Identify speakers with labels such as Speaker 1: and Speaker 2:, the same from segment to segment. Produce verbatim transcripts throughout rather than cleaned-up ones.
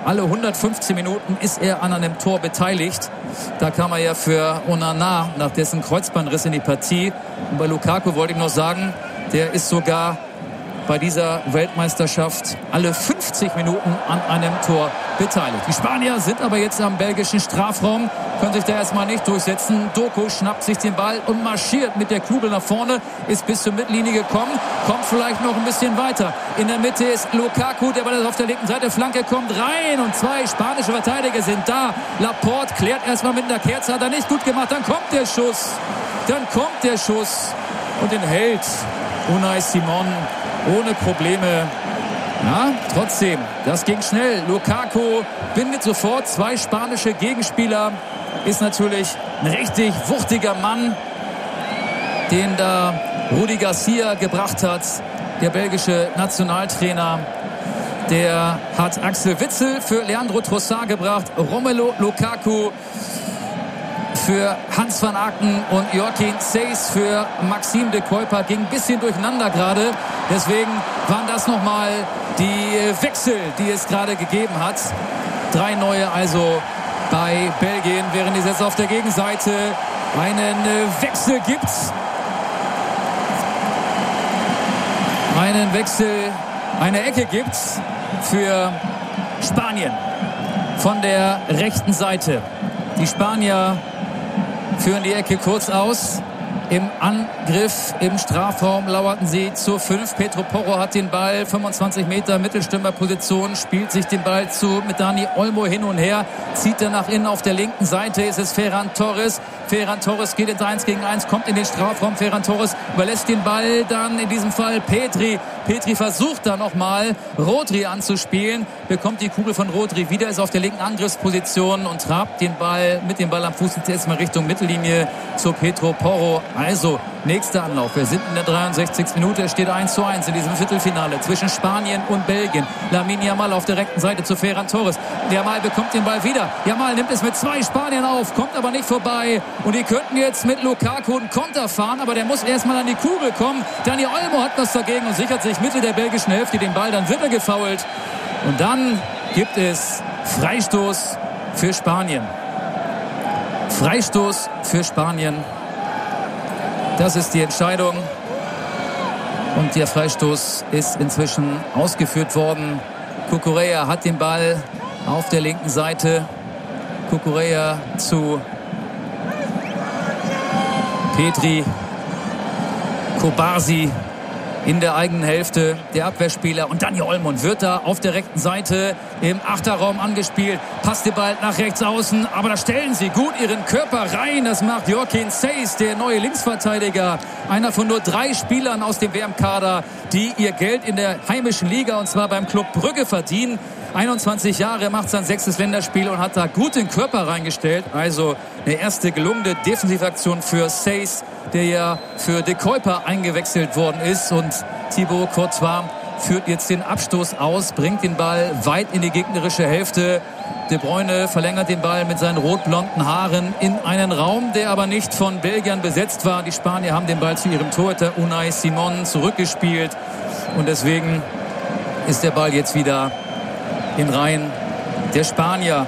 Speaker 1: alle hundertfünfzehn Minuten ist er an einem Tor beteiligt. Da kam er ja für Onana nach dessen Kreuzbandriss in die Partie. Und bei Lukaku wollte ich noch sagen, der ist sogar bei dieser Weltmeisterschaft alle fünfzig Minuten an einem Tor beteiligt. Die Spanier sind aber jetzt am belgischen Strafraum, können sich da erstmal nicht durchsetzen. Doku schnappt sich den Ball und marschiert mit der Kugel nach vorne, ist bis zur Mittellinie gekommen, kommt vielleicht noch ein bisschen weiter. In der Mitte ist Lukaku, der Ball auf der linken Seite, Flanke kommt rein und zwei spanische Verteidiger sind da. Laporte klärt erstmal mit einer Kerze, hat er nicht gut gemacht, dann kommt der Schuss, dann kommt der Schuss und den hält Unai Simon ohne Probleme. Ja, trotzdem, das ging schnell. Lukaku bindet sofort zwei spanische Gegenspieler. Ist natürlich ein richtig wuchtiger Mann, den da Rudi Garcia gebracht hat, der belgische Nationaltrainer. Der hat Axel Witsel für Leandro Trossard gebracht, Romelu Lukaku für Hans van Aken und Joaquin Seyss für Maxime de Kuyper. Ging ein bisschen durcheinander gerade. Deswegen waren das nochmal die Wechsel, die es gerade gegeben hat. Drei neue also bei Belgien, während es jetzt auf der Gegenseite einen Wechsel gibt. Einen Wechsel, eine Ecke gibt für Spanien von der rechten Seite. Die Spanier führen die Ecke kurz aus. Im Angriff im Strafraum lauerten sie zu fünf. Pedro Porro hat den Ball, fünfundzwanzig Meter Mittelstürmerposition, spielt sich den Ball zu mit Dani Olmo hin und her, zieht er nach innen. Auf der linken Seite ist es Ferran Torres. Ferran Torres geht ins eins gegen eins, kommt in den Strafraum. Ferran Torres überlässt den Ball dann in diesem Fall Pedri. Pedri versucht da nochmal Rodri anzuspielen, bekommt die Kugel von Rodri wieder, ist auf der linken Angriffsposition und trabt den Ball mit dem Ball am Fuß jetzt mal Richtung Mittellinie zu Pedro Porro. Also nächster Anlauf. Wir sind in der dreiundsechzigsten Minute. Es steht eins zu eins in diesem Viertelfinale zwischen Spanien und Belgien. Lamine Yamal auf der rechten Seite zu Ferran Torres. Yamal bekommt den Ball wieder. Yamal nimmt es mit zwei Spaniern auf, kommt aber nicht vorbei. Und die könnten jetzt mit Lukaku einen Konter fahren, aber der muss erstmal an die Kugel kommen. Dani Olmo hat was dagegen und sichert sich Mitte der belgischen Hälfte den Ball. Dann wird er gefoult. Und dann gibt es Freistoß für Spanien. Freistoß für Spanien. Das ist die Entscheidung. Und der Freistoß ist inzwischen ausgeführt worden. Cucurella hat den Ball auf der linken Seite. Cucurella zu Pedri. Kobarsi in der eigenen Hälfte, der Abwehrspieler. Und Dani Olmo wird da auf der rechten Seite im Achterraum angespielt. Passt der Ball nach rechts außen, aber da stellen sie gut ihren Körper rein. Das macht Joaquin Seyss, der neue Linksverteidiger. Einer von nur drei Spielern aus dem W M-Kader, die ihr Geld in der heimischen Liga, und zwar beim Club Brügge, verdienen. einundzwanzig Jahre, macht sein sechstes Länderspiel und hat da gut den Körper reingestellt. Also eine erste gelungene Defensivaktion für Seyss, der ja für de Kuyper eingewechselt worden ist. Und Thibaut Courtois führt jetzt den Abstoß aus, bringt den Ball weit in die gegnerische Hälfte. De Bruyne verlängert den Ball mit seinen rot-blonden Haaren in einen Raum, der aber nicht von Belgiern besetzt war. Die Spanier haben den Ball zu ihrem Torhüter Unai Simon zurückgespielt. Und deswegen ist der Ball jetzt wieder in Reihen der Spanier,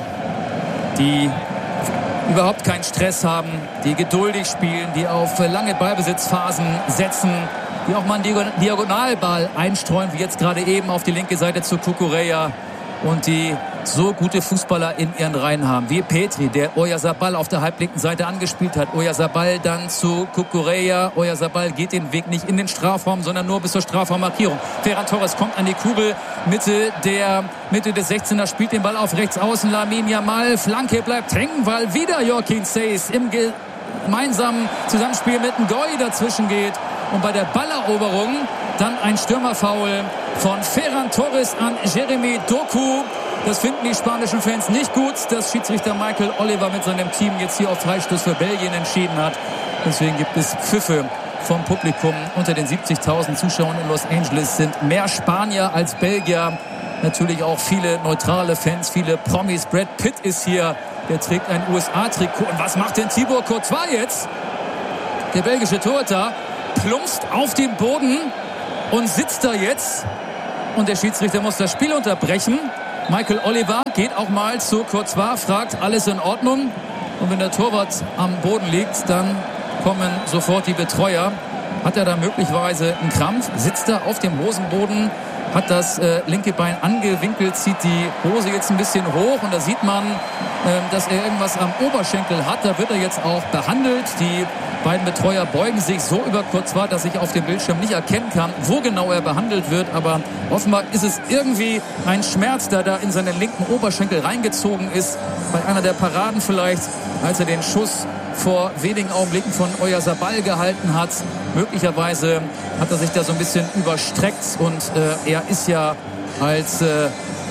Speaker 1: die überhaupt keinen Stress haben, die geduldig spielen, die auf lange Ballbesitzphasen setzen, die auch mal einen Diagonalball einstreuen, wie jetzt gerade eben auf die linke Seite zu Cucurella, und die so gute Fußballer in ihren Reihen haben, wie Pedri, der Oyarzabal auf der halblinken Seite angespielt hat. Oyarzabal dann zu Cucurella. Oyarzabal geht den Weg nicht in den Strafraum, sondern nur bis zur Strafraummarkierung. Ferran Torres kommt an die Kugel, Mitte der Mitte des sechzehner, spielt den Ball auf rechts außen. Lamine Yamal, Flanke bleibt hängen, weil wieder Joaquin Seyss im gemeinsamen Zusammenspiel mit Ngoy dazwischen geht. Und bei der Balleroberung dann ein Stürmerfoul von Ferran Torres an Jeremy Doku. Das finden die spanischen Fans nicht gut, dass Schiedsrichter Michael Oliver mit seinem Team jetzt hier auf Freistoß für Belgien entschieden hat. Deswegen gibt es Pfiffe vom Publikum. Unter den siebzigtausend Zuschauern in Los Angeles sind mehr Spanier als Belgier. Natürlich auch viele neutrale Fans, viele Promis. Brad Pitt ist hier, der trägt ein U S A-Trikot. Und was macht denn Thibaut Courtois jetzt? Der belgische Torhüter plumpst auf den Boden und sitzt da jetzt. Und der Schiedsrichter muss das Spiel unterbrechen. Michael Oliver geht auch mal zu Courtois, fragt, alles in Ordnung? Und wenn der Torwart am Boden liegt, dann kommen sofort die Betreuer. Hat er da möglicherweise einen Krampf? Sitzt er auf dem Hosenboden, hat das äh, linke Bein angewinkelt, zieht die Hose jetzt ein bisschen hoch und da sieht man, äh, dass er irgendwas am Oberschenkel hat. Da wird er jetzt auch behandelt. Die beiden Betreuer beugen sich so über Courtois, dass ich auf dem Bildschirm nicht erkennen kann, wo genau er behandelt wird. Aber offenbar ist es irgendwie ein Schmerz, der da in seinen linken Oberschenkel reingezogen ist. Bei einer der Paraden vielleicht, als er den Schuss vor wenigen Augenblicken von Oyarzabal gehalten hat. Möglicherweise hat er sich da so ein bisschen überstreckt und äh, er ist ja als äh,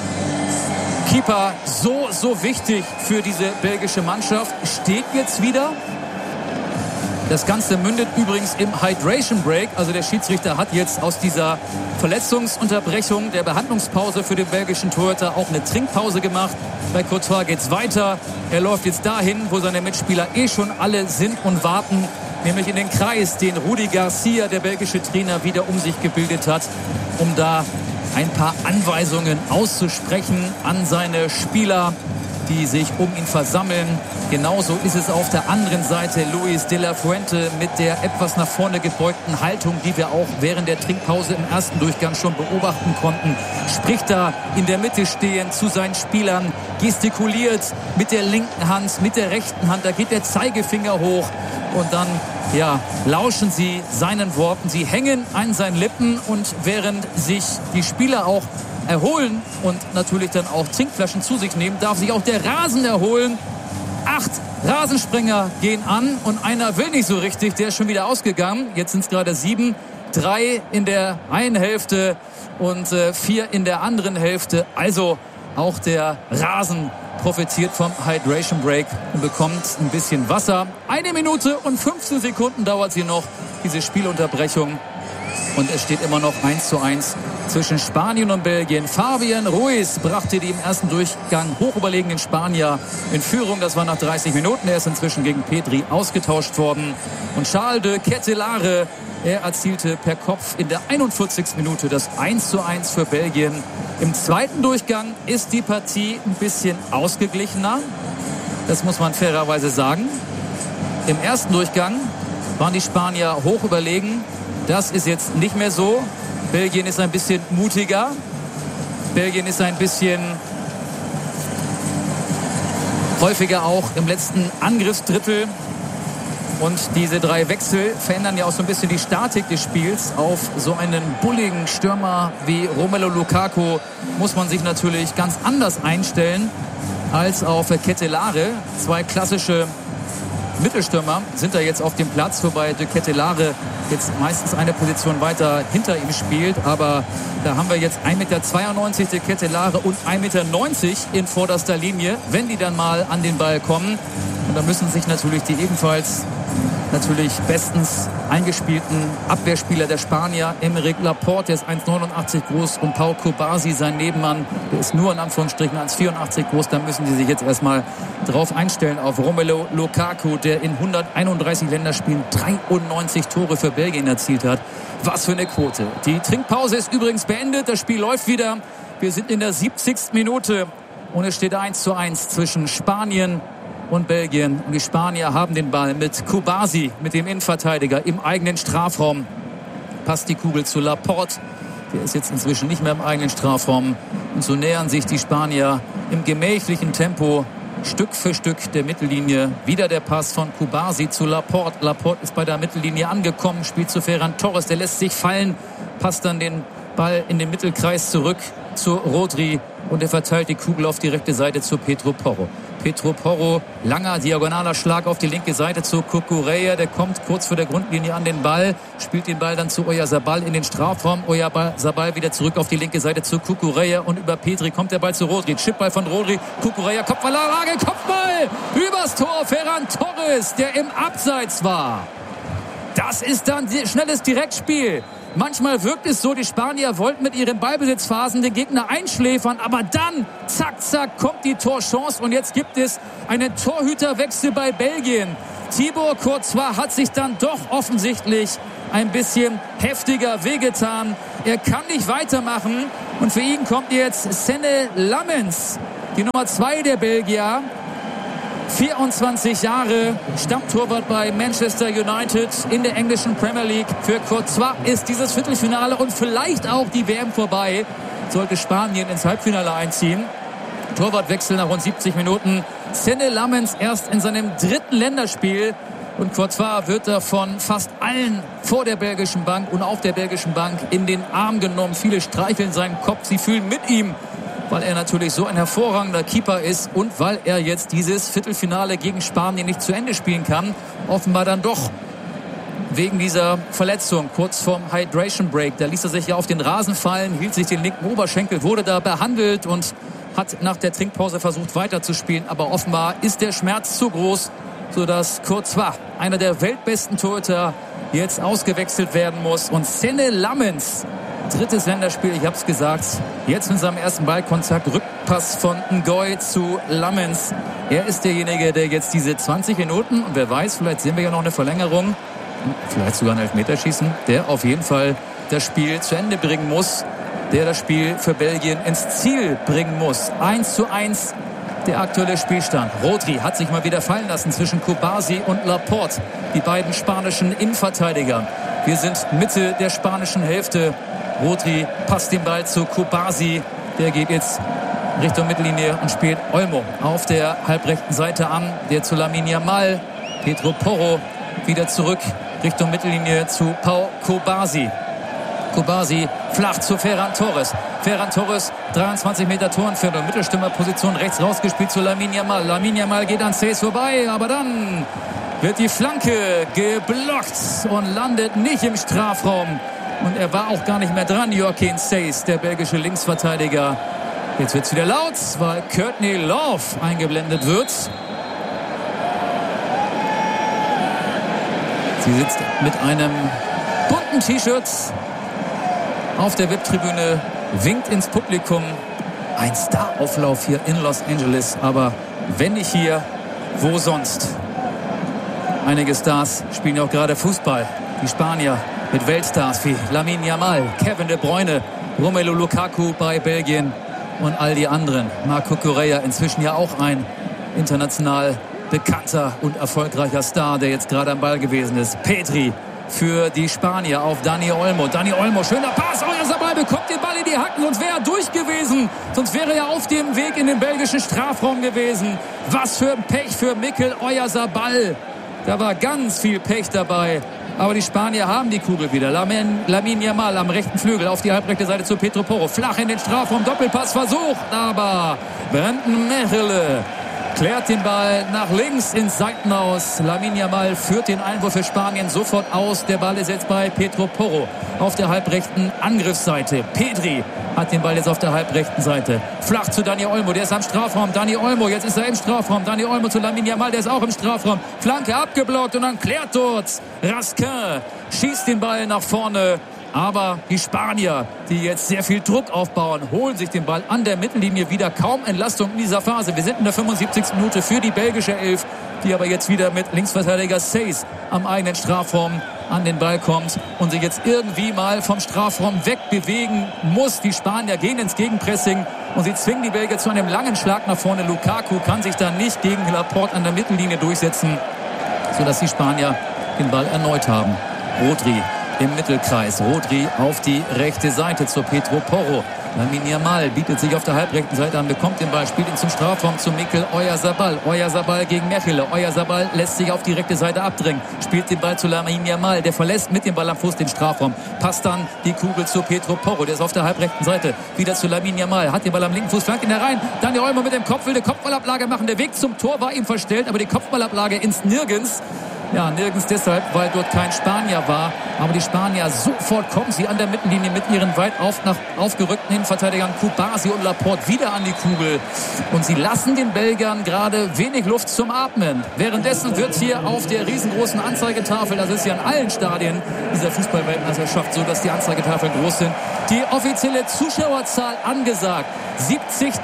Speaker 1: Keeper so, so wichtig für diese belgische Mannschaft. Steht jetzt wieder. Das Ganze mündet übrigens im Hydration Break. Also der Schiedsrichter hat jetzt aus dieser Verletzungsunterbrechung, der Behandlungspause für den belgischen Torhüter auch eine Trinkpause gemacht. Bei Courtois geht's weiter. Er läuft jetzt dahin, wo seine Mitspieler eh schon alle sind und warten. Nämlich in den Kreis, den Rudi Garcia, der belgische Trainer, wieder um sich gebildet hat, um da ein paar Anweisungen auszusprechen an seine Spieler, die sich um ihn versammeln. Genauso ist es auf der anderen Seite. Luis de la Fuente mit der etwas nach vorne gebeugten Haltung, die wir auch während der Trinkpause im ersten Durchgang schon beobachten konnten, spricht da in der Mitte stehend zu seinen Spielern, gestikuliert mit der linken Hand, mit der rechten Hand, da geht der Zeigefinger hoch und dann ja, lauschen sie seinen Worten. Sie hängen an seinen Lippen und während sich die Spieler auch erholen und natürlich dann auch Trinkflaschen zu sich nehmen, darf sich auch der Rasen erholen. Acht Rasensprenger gehen an und einer will nicht so richtig, der ist schon wieder ausgegangen. Jetzt sind es gerade sieben, drei in der einen Hälfte und äh, vier in der anderen Hälfte. Also auch der Rasen profitiert vom Hydration Break und bekommt ein bisschen Wasser. Eine Minute und fünfzehn Sekunden dauert sie noch, diese Spielunterbrechung. Und es steht immer noch eins zu eins zwischen Spanien und Belgien. Fabian Ruiz brachte die im ersten Durchgang hochüberlegenen Spanier in Führung. Das war nach dreißig Minuten. Er ist inzwischen gegen Pedri ausgetauscht worden. Und Charles de Ketelaere, er erzielte per Kopf in der einundvierzigsten Minute das eins zu eins für Belgien. Im zweiten Durchgang ist die Partie ein bisschen ausgeglichener. Das muss man fairerweise sagen. Im ersten Durchgang waren die Spanier hoch überlegen. Das ist jetzt nicht mehr so. Belgien ist ein bisschen mutiger. Belgien ist ein bisschen häufiger auch im letzten Angriffsdrittel. Und diese drei Wechsel verändern ja auch so ein bisschen die Statik des Spiels. Auf so einen bulligen Stürmer wie Romelu Lukaku muss man sich natürlich ganz anders einstellen als auf Ketelaere. Zwei klassische Mittelstürmer sind da jetzt auf dem Platz, wobei de Ketelaere jetzt meistens eine Position weiter hinter ihm spielt. Aber da haben wir jetzt ein Meter zweiundneunzig de Ketelaere und ein Meter neunzig in vorderster Linie, wenn die dann mal an den Ball kommen. Und da müssen sich natürlich die ebenfalls natürlich bestens eingespielten Abwehrspieler der Spanier, Aymeric Laporte, der ist eins Komma neunundachtzig groß, und Pau Cubarsí, sein Nebenmann, der ist nur in Anführungsstrichen eins Komma vierundachtzig groß. Da müssen die sich jetzt erstmal drauf einstellen auf Romelu Lukaku, der in hunderteinunddreißig Länderspielen dreiundneunzig Tore für Belgien erzielt hat. Was für eine Quote. Die Trinkpause ist übrigens beendet, das Spiel läuft wieder. Wir sind in der siebzigsten Minute und es steht eins zu eins zwischen Spanien und Belgien. Und die Spanier haben den Ball mit Cubarsí, mit dem Innenverteidiger, im eigenen Strafraum. Passt die Kugel zu Laporte. Der ist jetzt inzwischen nicht mehr im eigenen Strafraum. Und so nähern sich die Spanier im gemächlichen Tempo Stück für Stück der Mittellinie. Wieder der Pass von Cubarsí zu Laporte. Laporte ist bei der Mittellinie angekommen, spielt zu Ferran Torres. Der lässt sich fallen, passt dann den Ball in den Mittelkreis zurück zu Rodri. Und er verteilt die Kugel auf die rechte Seite zu Pedro Porro. Pedro Porro, langer diagonaler Schlag auf die linke Seite zu Cucurella. Der kommt kurz vor der Grundlinie an den Ball, spielt den Ball dann zu Oyarzabal in den Strafraum. Oyarzabal wieder zurück auf die linke Seite zu Cucurella und über Pedri kommt der Ball zu Rodri. Chipball von Rodri, Cucurella, Kopfballanlage, Kopfball übers Tor. Ferran Torres, der im Abseits war. Das ist dann schnelles Direktspiel. Manchmal wirkt es so, die Spanier wollten mit ihren Ballbesitzphasen den Gegner einschläfern, aber dann, zack, zack, kommt die Torchance und jetzt gibt es einen Torhüterwechsel bei Belgien. Thibaut Courtois hat sich dann doch offensichtlich ein bisschen heftiger wehgetan. Er kann nicht weitermachen. Und für ihn kommt jetzt Senne Lammens, die Nummer zwei der Belgier. vierundzwanzig Jahre, Stammtorwart bei Manchester United in der englischen Premier League. Für Courtois ist dieses Viertelfinale und vielleicht auch die W M vorbei, sollte Spanien ins Halbfinale einziehen. Torwartwechsel nach rund siebzig Minuten. Senne Lammens erst in seinem dritten Länderspiel. Und Courtois wird da von fast allen vor der belgischen Bank und auf der belgischen Bank in den Arm genommen. Viele streicheln seinen Kopf, sie fühlen mit ihm, weil er natürlich so ein hervorragender Keeper ist und weil er jetzt dieses Viertelfinale gegen Spanien nicht zu Ende spielen kann. Offenbar dann doch wegen dieser Verletzung kurz vorm Hydration Break. Da ließ er sich ja auf den Rasen fallen, hielt sich den linken Oberschenkel, wurde da behandelt und hat nach der Trinkpause versucht weiterzuspielen. Aber offenbar ist der Schmerz zu groß, sodass Courtois, einer der weltbesten Torhüter, jetzt ausgewechselt werden muss. Und Senne Lammens, drittes Länderspiel, ich habe es gesagt, jetzt mit seinem ersten Ballkontakt, Rückpass von Ngoy zu Lammens. Er ist derjenige, der jetzt diese zwanzig Minuten, und wer weiß, vielleicht sehen wir ja noch eine Verlängerung, vielleicht sogar ein Elfmeterschießen, der auf jeden Fall das Spiel zu Ende bringen muss, der das Spiel für Belgien ins Ziel bringen muss. eins zu eins der aktuelle Spielstand. Rodri hat sich mal wieder fallen lassen zwischen Kubasi und Laporte, die beiden spanischen Innenverteidiger. Wir sind Mitte der spanischen Hälfte. Rodri passt den Ball zu Kubasi. Der geht jetzt Richtung Mittellinie und spielt Olmo auf der halbrechten Seite an. Der zu Lamine Yamal. Pedro Porro wieder zurück Richtung Mittellinie zu Pau Kubasi. Kubasi flach zu Ferran Torres. Ferran Torres, dreiundzwanzig Meter Torentfernung, Mittelstürmerposition, rechts rausgespielt zu Lamine Yamal. Lamine Yamal geht an Seyss vorbei, aber dann wird die Flanke geblockt und landet nicht im Strafraum. Und er war auch gar nicht mehr dran, Joachim Seyss, der belgische Linksverteidiger. Jetzt wird es wieder laut, weil Courtney Love eingeblendet wird. Sie sitzt mit einem bunten T-Shirt auf der V I P-Tribüne, winkt ins Publikum. Ein Starauflauf hier in Los Angeles, aber wenn nicht hier, wo sonst? Einige Stars spielen ja auch gerade Fußball. Die Spanier mit Weltstars wie Lamine Yamal, Kevin De Bruyne, Romelu Lukaku bei Belgien und all die anderen. Marco Correa, inzwischen ja auch ein international bekannter und erfolgreicher Star, der jetzt gerade am Ball gewesen ist. Pedri für die Spanier auf Dani Olmo. Dani Olmo, schöner Pass. Oyarzabal bekommt den Ball in die Hacken, sonst wäre er durch gewesen. Sonst wäre er auf dem Weg in den belgischen Strafraum gewesen. Was für ein Pech für Mikel Oyarzabal. Da war ganz viel Pech dabei. Aber die Spanier haben die Kugel wieder. Lamine, Lamine Yamal am rechten Flügel auf die halbrechte Seite zu Pedro Porro. Flach in den Strafraum, Doppelpass versucht. Aber Brandon Mechele klärt den Ball nach links ins Seitenhaus. Lamine Yamal führt den Einwurf für Spanien sofort aus. Der Ball ist jetzt bei Pedro Porro auf der halbrechten Angriffsseite. Pedri hat den Ball jetzt auf der halbrechten Seite. Flach zu Dani Olmo, der ist am Strafraum. Dani Olmo, jetzt ist er im Strafraum. Dani Olmo zu Lamine Yamal, der ist auch im Strafraum. Flanke abgeblockt und dann klärt dort Raskin. Schießt den Ball nach vorne. Aber die Spanier, die jetzt sehr viel Druck aufbauen, holen sich den Ball an der Mittellinie wieder. Kaum Entlastung in dieser Phase. Wir sind in der fünfundsiebzigsten Minute für die belgische Elf, die aber jetzt wieder mit Linksverteidiger Seyss am eigenen Strafraum an den Ball kommt und sich jetzt irgendwie mal vom Strafraum wegbewegen muss. Die Spanier gehen ins Gegenpressing und sie zwingen die Belgier zu einem langen Schlag nach vorne. Lukaku kann sich da nicht gegen Laporte an der Mittellinie durchsetzen, sodass die Spanier den Ball erneut haben. Rodri im Mittelkreis. Rodri auf die rechte Seite zu Pedro Porro. Lamine Yamal bietet sich auf der halbrechten Seite an, bekommt den Ball, spielt ihn zum Strafraum zu Mikel Oyarzabal. Oyarzabal gegen Mechele. Oyarzabal lässt sich auf die rechte Seite abdrängen, spielt den Ball zu Lamine Yamal. Der verlässt mit dem Ball am Fuß den Strafraum. Passt dann die Kugel zu Pedro Porro. Der ist auf der halbrechten Seite. Wieder zu Lamine Yamal. Hat den Ball am linken Fuß, flankt ihn herein. Dann der Olmo mit dem Kopf, will eine Kopfballablage machen. Der Weg zum Tor war ihm verstellt, aber die Kopfballablage ins Nirgends. Ja, nirgends deshalb, weil dort kein Spanier war. Aber die Spanier, sofort kommen sie an der Mittellinie mit ihren weit auf, nach aufgerückten Innenverteidigern Kubasi und Laporte wieder an die Kugel. Und sie lassen den Belgiern gerade wenig Luft zum Atmen. Währenddessen wird hier auf der riesengroßen Anzeigetafel, das ist ja in allen Stadien dieser Fußballweltmeisterschaft so, dass die Anzeigetafeln groß sind, die offizielle Zuschauerzahl angesagt.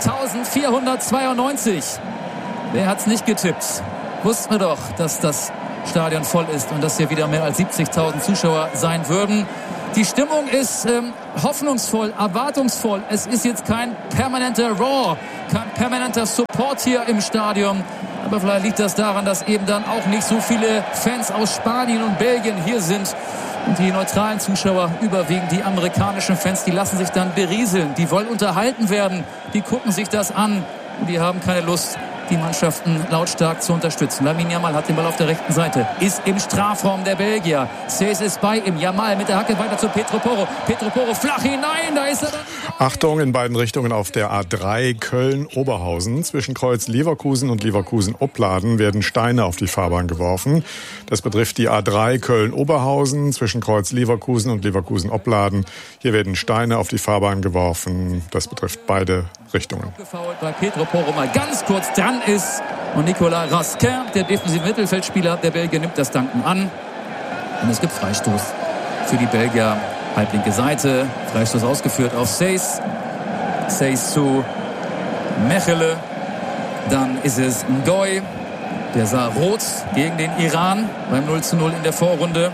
Speaker 1: siebzigtausendvierhundertzweiundneunzig. Wer hat's nicht getippt? Wussten wir doch, dass das Stadion voll ist und dass hier wieder mehr als siebzigtausend Zuschauer sein würden. Die Stimmung ist ähm, hoffnungsvoll, erwartungsvoll. Es ist jetzt kein permanenter Roar, kein permanenter Support hier im Stadion. Aber vielleicht liegt das daran, dass eben dann auch nicht so viele Fans aus Spanien und Belgien hier sind. Und die neutralen Zuschauer, überwiegend die amerikanischen Fans, die lassen sich dann berieseln. Die wollen unterhalten werden, die gucken sich das an und die haben keine Lust, die Mannschaften lautstark zu unterstützen. Lamine Yamal hat den Ball auf der rechten Seite, ist im Strafraum der Belgier. Seys ist bei ihm. Yamal mit der Hacke weiter zu Pedro Porro. Pedro Porro flach hinein, da ist er dann.
Speaker 2: Achtung, in beiden Richtungen auf der A drei Köln-Oberhausen. Zwischen Kreuz Leverkusen und Leverkusen-Opladen werden Steine auf die Fahrbahn geworfen. Das betrifft die A drei Köln-Oberhausen zwischen Kreuz Leverkusen und Leverkusen-Opladen. Hier werden Steine auf die Fahrbahn geworfen. Das betrifft beide Richtungen.
Speaker 1: Weil Pedro Porro mal ganz kurz dran ist und Nicolas Raskin, der defensive Mittelfeldspieler der Belgier, nimmt das Danken an. Und es gibt Freistoß für die Belgier. Halblinke Seite, Freistoß ausgeführt auf Seys. Seys zu Mechele. Dann ist es Ngoy. Der sah rot gegen den Iran beim null zu null in der Vorrunde.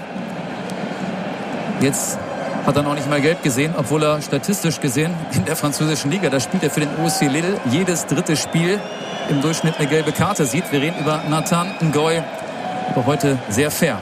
Speaker 1: Jetzt hat er noch nicht mal gelb gesehen, obwohl er statistisch gesehen in der französischen Liga, da spielt er für den O S C Lille, jedes dritte Spiel im Durchschnitt eine gelbe Karte sieht. Wir reden über Nathan Ngoy, aber heute sehr fair.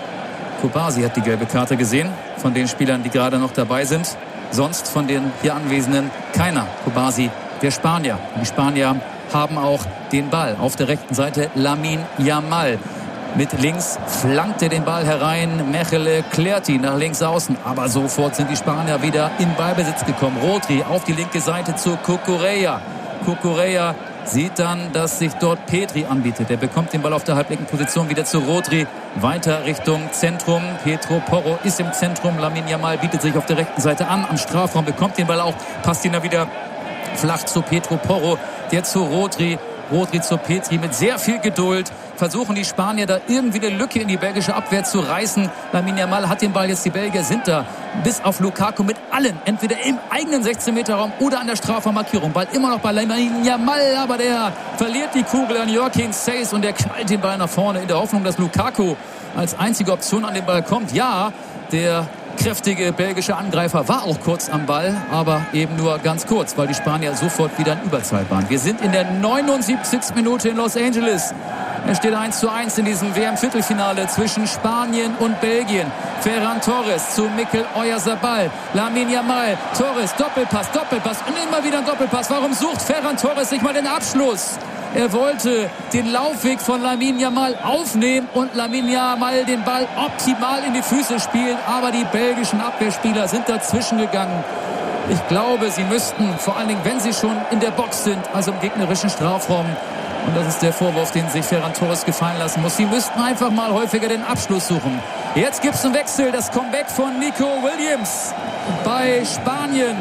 Speaker 1: Koubazi hat die gelbe Karte gesehen von den Spielern, die gerade noch dabei sind. Sonst von den hier Anwesenden keiner. Koubazi, der Spanier. Die Spanier haben auch den Ball. Auf der rechten Seite Lamine Yamal. Mit links flankt er den Ball herein. Mechele klärt ihn nach links außen. Aber sofort sind die Spanier wieder in Ballbesitz gekommen. Rodri auf die linke Seite zu Cucurella. Cucurella sieht dann, dass sich dort Pedri anbietet. Er bekommt den Ball auf der halblinken Position wieder zu Rodri. Weiter Richtung Zentrum. Pedro Porro ist im Zentrum. Lamine Yamal bietet sich auf der rechten Seite an. Am Strafraum bekommt den Ball auch. Passt ihn da wieder flach zu Pedro Porro. Der zu Rodri. Rodri zu Pedri mit sehr viel Geduld. Versuchen die Spanier da irgendwie eine Lücke in die belgische Abwehr zu reißen. Lamine Yamal hat den Ball jetzt. Die Belgier sind da bis auf Lukaku mit allen. Entweder im eigenen sechzehn Meter Raum oder an der Strafraummarkierung. Ball immer noch bei Lamine Yamal, aber der verliert die Kugel an Joachim Seys und der knallt den Ball nach vorne in der Hoffnung, dass Lukaku als einzige Option an den Ball kommt. Ja, der kräftige belgische Angreifer war auch kurz am Ball, aber eben nur ganz kurz, weil die Spanier sofort wieder in Überzahl waren. Wir sind in der neunundsiebzigsten Minute in Los Angeles. Es steht eins zu eins in diesem W M-Viertelfinale zwischen Spanien und Belgien. Ferran Torres zu Mikel Oyarzabal. Lamine Yamal, Torres, Doppelpass, Doppelpass und immer wieder ein Doppelpass. Warum sucht Ferran Torres nicht mal den Abschluss? Er wollte den Laufweg von Lamine Yamal aufnehmen und Lamine Yamal den Ball optimal in die Füße spielen. Aber die belgischen Abwehrspieler sind dazwischen gegangen. Ich glaube, sie müssten, vor allen Dingen, wenn sie schon in der Box sind, also im gegnerischen Strafraum, und das ist der Vorwurf, den sich Ferran Torres gefallen lassen muss, sie müssten einfach mal häufiger den Abschluss suchen. Jetzt gibt es einen Wechsel, das Comeback von Nico Williams bei Spanien.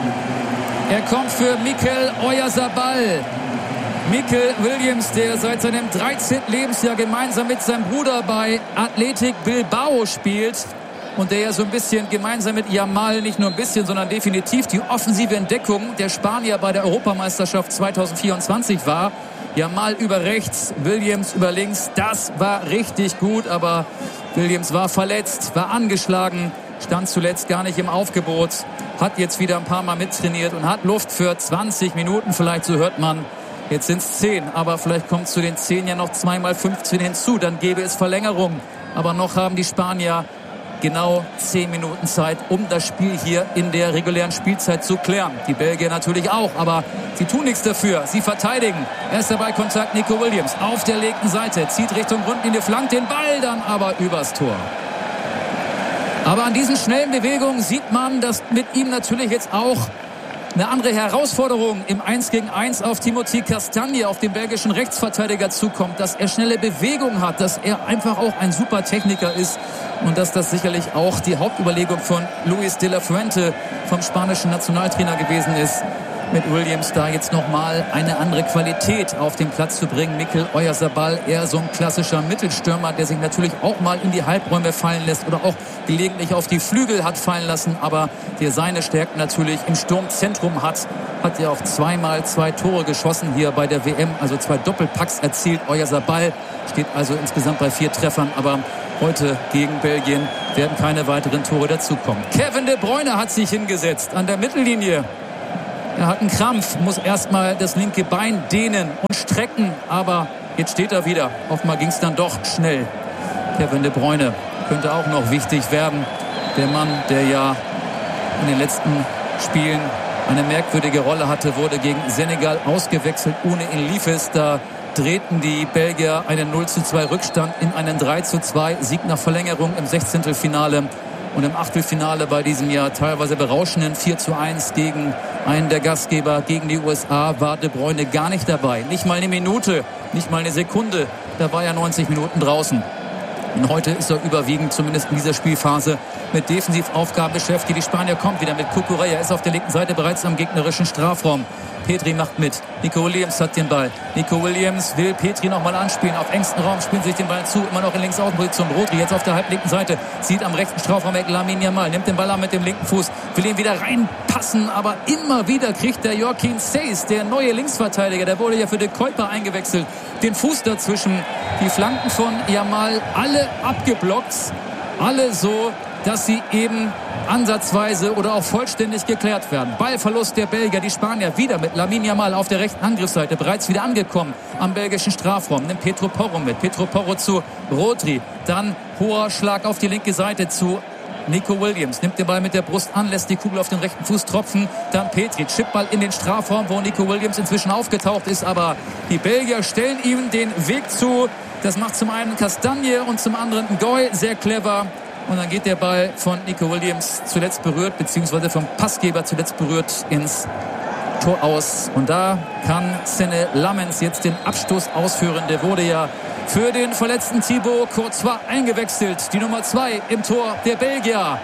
Speaker 1: Er kommt für Mikel Oyarzabal. Mikel Williams, der seit seinem dreizehnten Lebensjahr gemeinsam mit seinem Bruder bei Athletic Bilbao spielt und der ja so ein bisschen gemeinsam mit Yamal, nicht nur ein bisschen, sondern definitiv die offensive Entdeckung der Spanier bei der Europameisterschaft zweitausendvierundzwanzig war. Yamal über rechts, Williams über links, das war richtig gut, aber Williams war verletzt, war angeschlagen, stand zuletzt gar nicht im Aufgebot, hat jetzt wieder ein paar Mal mittrainiert und hat Luft für zwanzig Minuten, vielleicht, so hört man. Jetzt sind es zehn, aber vielleicht kommt zu den zehn ja noch zwei mal fünfzehn hinzu. Dann gäbe es Verlängerung. Aber noch haben die Spanier genau zehn Minuten Zeit, um das Spiel hier in der regulären Spielzeit zu klären. Die Belgier natürlich auch, aber sie tun nichts dafür. Sie verteidigen. Erster Ballkontakt Nico Williams auf der linken Seite. Zieht Richtung Grundlinie, flankt den Ball dann aber übers Tor. Aber an diesen schnellen Bewegungen sieht man, dass mit ihm natürlich jetzt auch eine andere Herausforderung im eins gegen eins auf Timothy Castagne, auf den belgischen Rechtsverteidiger, zukommt, dass er schnelle Bewegung hat, dass er einfach auch ein super Techniker ist und dass das sicherlich auch die Hauptüberlegung von Luis de la Fuente, vom spanischen Nationaltrainer, gewesen ist, mit Williams da jetzt nochmal eine andere Qualität auf den Platz zu bringen. Mikel Oyarzabal, eher so ein klassischer Mittelstürmer, der sich natürlich auch mal in die Halbräume fallen lässt oder auch gelegentlich auf die Flügel hat fallen lassen, aber der seine Stärken natürlich im Sturmzentrum hat. Hat ja auch zweimal zwei Tore geschossen hier bei der W M, also zwei Doppelpacks erzielt. Oyarzabal steht also insgesamt bei vier Treffern, aber heute gegen Belgien werden keine weiteren Tore dazukommen. Kevin De Bruyne hat sich hingesetzt an der Mittellinie. Er hat einen Krampf, muss erstmal das linke Bein dehnen und strecken, aber jetzt steht er wieder. Offenbar ging es dann doch schnell. Kevin De Bruyne könnte auch noch wichtig werden. Der Mann, der ja in den letzten Spielen eine merkwürdige Rolle hatte, wurde gegen Senegal ausgewechselt. Ohne ihn lief es. Da drehten die Belgier einen null zu zwei Rückstand in einen drei zu zwei Sieg nach Verlängerung im Sechzehntelfinale. Und im Achtelfinale bei diesem Jahr teilweise berauschenden vier zu eins gegen einen der Gastgeber, gegen die U S A, war De Bruyne gar nicht dabei. Nicht mal eine Minute, nicht mal eine Sekunde. Da war er neunzig Minuten draußen. Und heute ist er überwiegend, zumindest in dieser Spielphase, mit Defensivaufgaben beschäftigt. Die Spanier kommt wieder mit Cucurella. Er ist auf der linken Seite bereits am gegnerischen Strafraum. Petri macht mit. Nico Williams hat den Ball. Nico Williams will Petri nochmal anspielen. Auf engstem Raum spielen sich den Ball zu. Immer noch in Linksaußenposition. Rodri jetzt auf der halblinken Seite. Sieht am rechten Strafraum Lamine Yamal. Nimmt den Ball an mit dem linken Fuß. Will ihn wieder reinpassen. Aber immer wieder kriegt der Joaquin Seis, der neue Linksverteidiger, der wurde ja für De Kuyper eingewechselt, den Fuß dazwischen. Die Flanken von Yamal alle abgeblockt. Alle so, dass sie eben ansatzweise oder auch vollständig geklärt werden. Ballverlust der Belgier, die Spanier wieder mit Lamine Yamal auf der rechten Angriffsseite, bereits wieder angekommen am belgischen Strafraum. Nimmt Pedro Porro mit. Pedro Porro zu Rodri. Dann hoher Schlag auf die linke Seite zu Nico Williams. Nimmt den Ball mit der Brust an, lässt die Kugel auf den rechten Fuß tropfen. Dann Petri, Chipball in den Strafraum, wo Nico Williams inzwischen aufgetaucht ist. Aber die Belgier stellen ihm den Weg zu. Das macht zum einen Castagne und zum anderen Ngoy. Sehr clever. Und dann geht der Ball von Nico Williams zuletzt berührt, beziehungsweise vom Passgeber zuletzt berührt ins Tor aus. Und da kann Senne Lammens jetzt den Abstoß ausführen. Der wurde ja für den verletzten Thibaut Courtois eingewechselt. Die Nummer zwei im Tor der Belgier,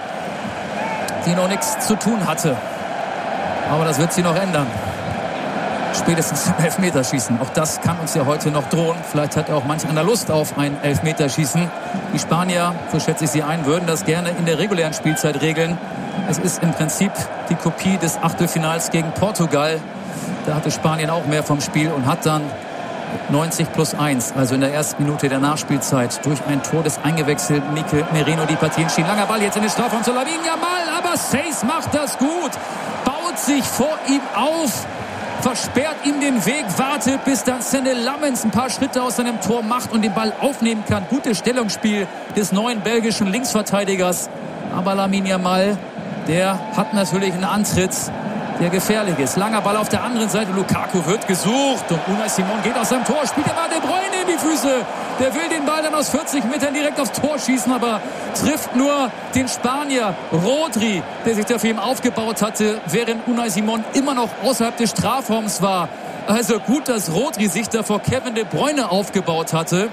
Speaker 1: die noch nichts zu tun hatte. Aber das wird sie noch ändern. Spätestens im Elfmeterschießen. Auch das kann uns ja heute noch drohen. Vielleicht hat auch manch einer Lust auf ein Elfmeterschießen. Die Spanier, so schätze ich sie ein, würden das gerne in der regulären Spielzeit regeln. Es ist im Prinzip die Kopie des Achtelfinals gegen Portugal. Da hatte Spanien auch mehr vom Spiel und hat dann neunzig plus eins, also in der ersten Minute der Nachspielzeit, durch ein Tor des eingewechselten Mikel Merino die Partie entschieden. Langer Ball jetzt in den Strafraum zu Lamine Yamal, aber Seis macht das gut, baut sich vor ihm auf, versperrt ihm den Weg, wartet, bis dann Senne Lammens ein paar Schritte aus seinem Tor macht und den Ball aufnehmen kann. Gutes Stellungsspiel des neuen belgischen Linksverteidigers. Aber Lamine Yamal, der hat natürlich einen Antritt, der gefährlich ist. Langer Ball auf der anderen Seite. Lukaku wird gesucht und Unai Simon geht aus seinem Tor, spielt er mal De Bruyne in die Füße. Der will den Ball dann aus vierzig Metern direkt aufs Tor schießen, aber trifft nur den Spanier Rodri, der sich da für ihn aufgebaut hatte, während Unai Simon immer noch außerhalb des Strafraums war. Also gut, dass Rodri sich da vor Kevin De Bruyne aufgebaut hatte.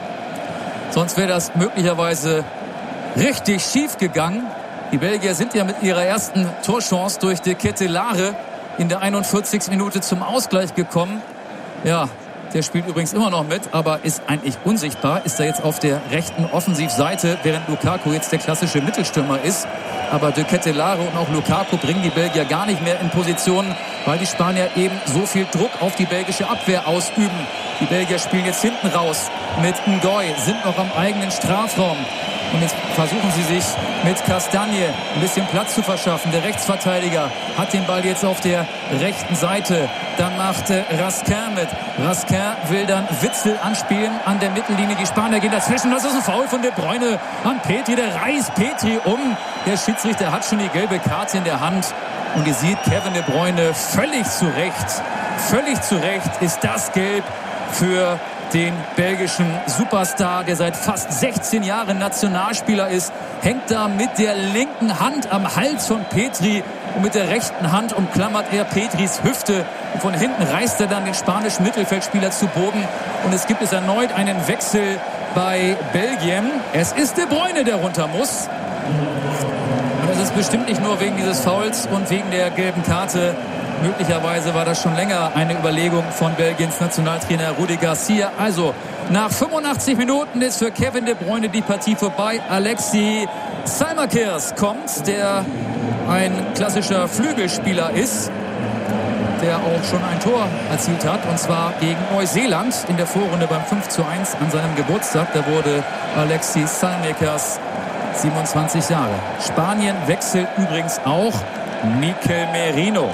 Speaker 1: Sonst wäre das möglicherweise richtig schief gegangen. Die Belgier sind ja mit ihrer ersten Torchance durch De Ketelaere in der einundvierzigsten Minute zum Ausgleich gekommen. Ja, der spielt übrigens immer noch mit, aber ist eigentlich unsichtbar. Ist er jetzt auf der rechten Offensivseite, während Lukaku jetzt der klassische Mittelstürmer ist. Aber De Ketelaere und auch Lukaku bringen die Belgier gar nicht mehr in Position, weil die Spanier eben so viel Druck auf die belgische Abwehr ausüben. Die Belgier spielen jetzt hinten raus mit Ngoy, sind noch am eigenen Strafraum. Und jetzt versuchen sie sich mit Castagne ein bisschen Platz zu verschaffen. Der Rechtsverteidiger hat den Ball jetzt auf der rechten Seite. Dann macht Raskin mit. Raskin will dann Witzel anspielen an der Mittellinie. Die Spanier gehen dazwischen. Das ist ein Foul von De Bruyne an Petri. Der reißt Petri um. Der Schiedsrichter hat schon die gelbe Karte in der Hand. Und ihr seht, Kevin De Bruyne völlig zu Recht. Völlig zu Recht ist das gelb für den belgischen Superstar, der seit fast sechzehn Jahren Nationalspieler ist, hängt da mit der linken Hand am Hals von Petri und mit der rechten Hand umklammert er Petris Hüfte. Und von hinten reißt er dann den spanischen Mittelfeldspieler zu Boden. Und es gibt es erneut einen Wechsel bei Belgien. Es ist De Bruyne, der runter muss. Und das ist bestimmt nicht nur wegen dieses Fouls und wegen der gelben Karte. Möglicherweise war das schon länger eine Überlegung von Belgiens Nationaltrainer Rudi Garcia. Also nach fünfundachtzig Minuten ist für Kevin De Bruyne die Partie vorbei. Alexis Salmakers kommt, der ein klassischer Flügelspieler ist, der auch schon ein Tor erzielt hat, und zwar gegen Neuseeland in der Vorrunde beim fünf zu eins an seinem Geburtstag. Da wurde Alexis Salmakers siebenundzwanzig Jahre. Spanien wechselt übrigens auch Mikel Merino.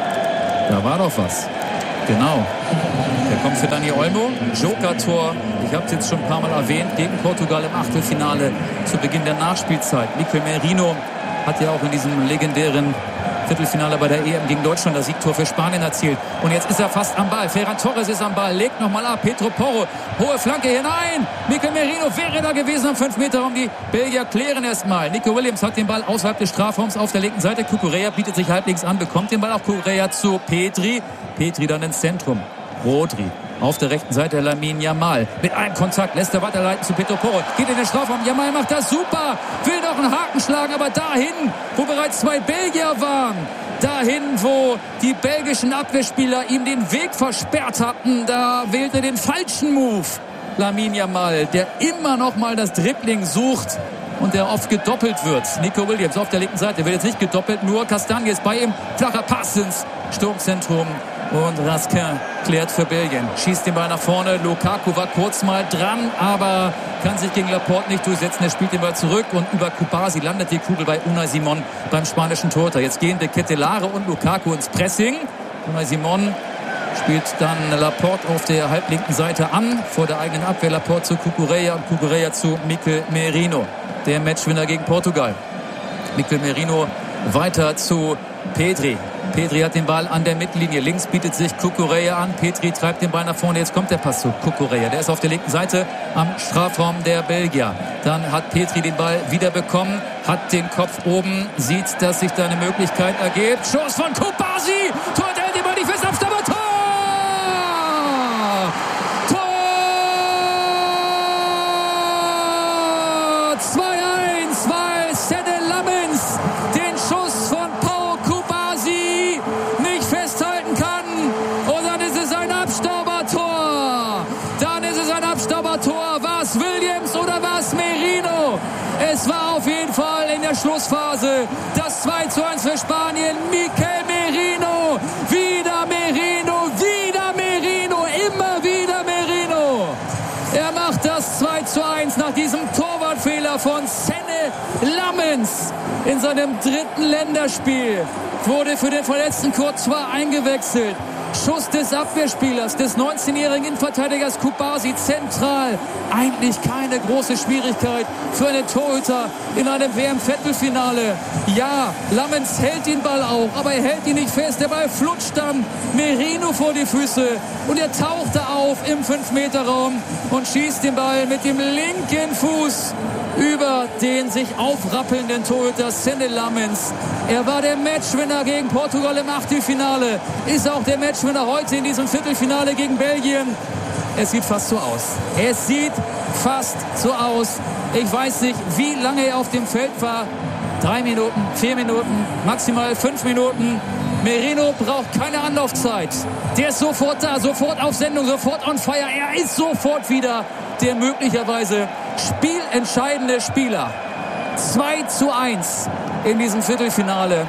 Speaker 1: Da war doch was. Genau. Der kommt für Dani Olmo. Joker-Tor. Ich habe es jetzt schon ein paar Mal erwähnt. Gegen Portugal im Achtelfinale zu Beginn der Nachspielzeit. Mikel Merino hat ja auch in diesem legendären Viertelfinale bei der E M gegen Deutschland das Siegtor für Spanien erzielt. Und jetzt ist er fast am Ball. Ferran Torres ist am Ball, legt nochmal ab. Pedro Porro, hohe Flanke hinein. Mikel Merino wäre da gewesen am fünf Meter Raum. Die Belgier klären erstmal. Nico Williams hat den Ball außerhalb des Strafraums auf der linken Seite. Cucurella bietet sich halblinks an, bekommt den Ball auch Cucurella zu Pedri. Pedri dann ins Zentrum. Rodri. Auf der rechten Seite Lamine Yamal. Mit einem Kontakt lässt er weiterleiten zu Pedro Porro. Geht in den Strafraum. Yamal macht das super. Will noch einen Haken schlagen, aber dahin, wo bereits zwei Belgier waren. Dahin, wo die belgischen Abwehrspieler ihm den Weg versperrt hatten. Da wählte den falschen Move Lamine Yamal, der immer noch mal das Dribbling sucht und der oft gedoppelt wird. Nico Williams auf der linken Seite wird jetzt nicht gedoppelt, nur Castagne ist bei ihm. Flacher Pass ins Sturmzentrum. Und Raskin klärt für Belgien. Schießt den Ball nach vorne. Lukaku war kurz mal dran, aber kann sich gegen Laporte nicht durchsetzen. Er spielt den Ball zurück und über Kubasi landet die Kugel bei Unai Simon beim spanischen Torhüter. Jetzt gehen De Ketelaere und Lukaku ins Pressing. Unai Simon spielt dann Laporte auf der halblinken Seite an. Vor der eigenen Abwehr Laporte zu Cucurella und Cucurella zu Mikel Merino. Der Matchwinner gegen Portugal. Mikel Merino weiter zu Pedri. Pedri hat den Ball an der Mittellinie. Links bietet sich Cucurella an. Pedri treibt den Ball nach vorne. Jetzt kommt der Pass zu Cucurella. Der ist auf der linken Seite am Strafraum der Belgier. Dann hat Pedri den Ball wieder bekommen. Hat den Kopf oben. Sieht, dass sich da eine Möglichkeit ergibt. Schuss von Kubasi. Tor, hält den Ball nicht fest. Abstauber. Tor! Tor! zwei eins, weil Senne Lammens den Schuss von Pau Kubasi nicht festhalten kann. Und dann ist es ein Abstaubertor. Dann ist es ein Abstaubertor. War es Williams oder war es Merino? Es war auf jeden Fall in der Schlussphase das zwei zu eins für Spanien. Mikel Merino. Wieder Merino. Wieder Merino. Immer wieder Merino. Er macht das zwei zu eins nach diesem Torwartfehler von Senne Lammens in seinem dritten Länderspiel. Wurde für den verletzten Courtois eingewechselt. Schuss des Abwehrspielers, des neunzehnjährigen Innenverteidigers Kubasi zentral. Eigentlich keine große Schwierigkeit für einen Torhüter in einem W M-Viertelfinale. Ja, Lammens hält den Ball auch, aber er hält ihn nicht fest. Der Ball flutscht dann Merino vor die Füße und er taucht da auf im fünf Meter Raum und schießt den Ball mit dem linken Fuß über den sich aufrappelnden Torhüter Senne Lammens. Er war der Matchwinner gegen Portugal im Achtelfinale, ist auch der Matchwinner heute in diesem Viertelfinale gegen Belgien. Es sieht fast so aus. Es sieht fast so aus. Ich weiß nicht, wie lange er auf dem Feld war. Drei Minuten, vier Minuten, maximal fünf Minuten. Merino braucht keine Anlaufzeit. Der ist sofort da, sofort auf Sendung, sofort on fire. Er ist sofort wieder der möglicherweise spielentscheidende Spieler. zwei zu eins in diesem Viertelfinale.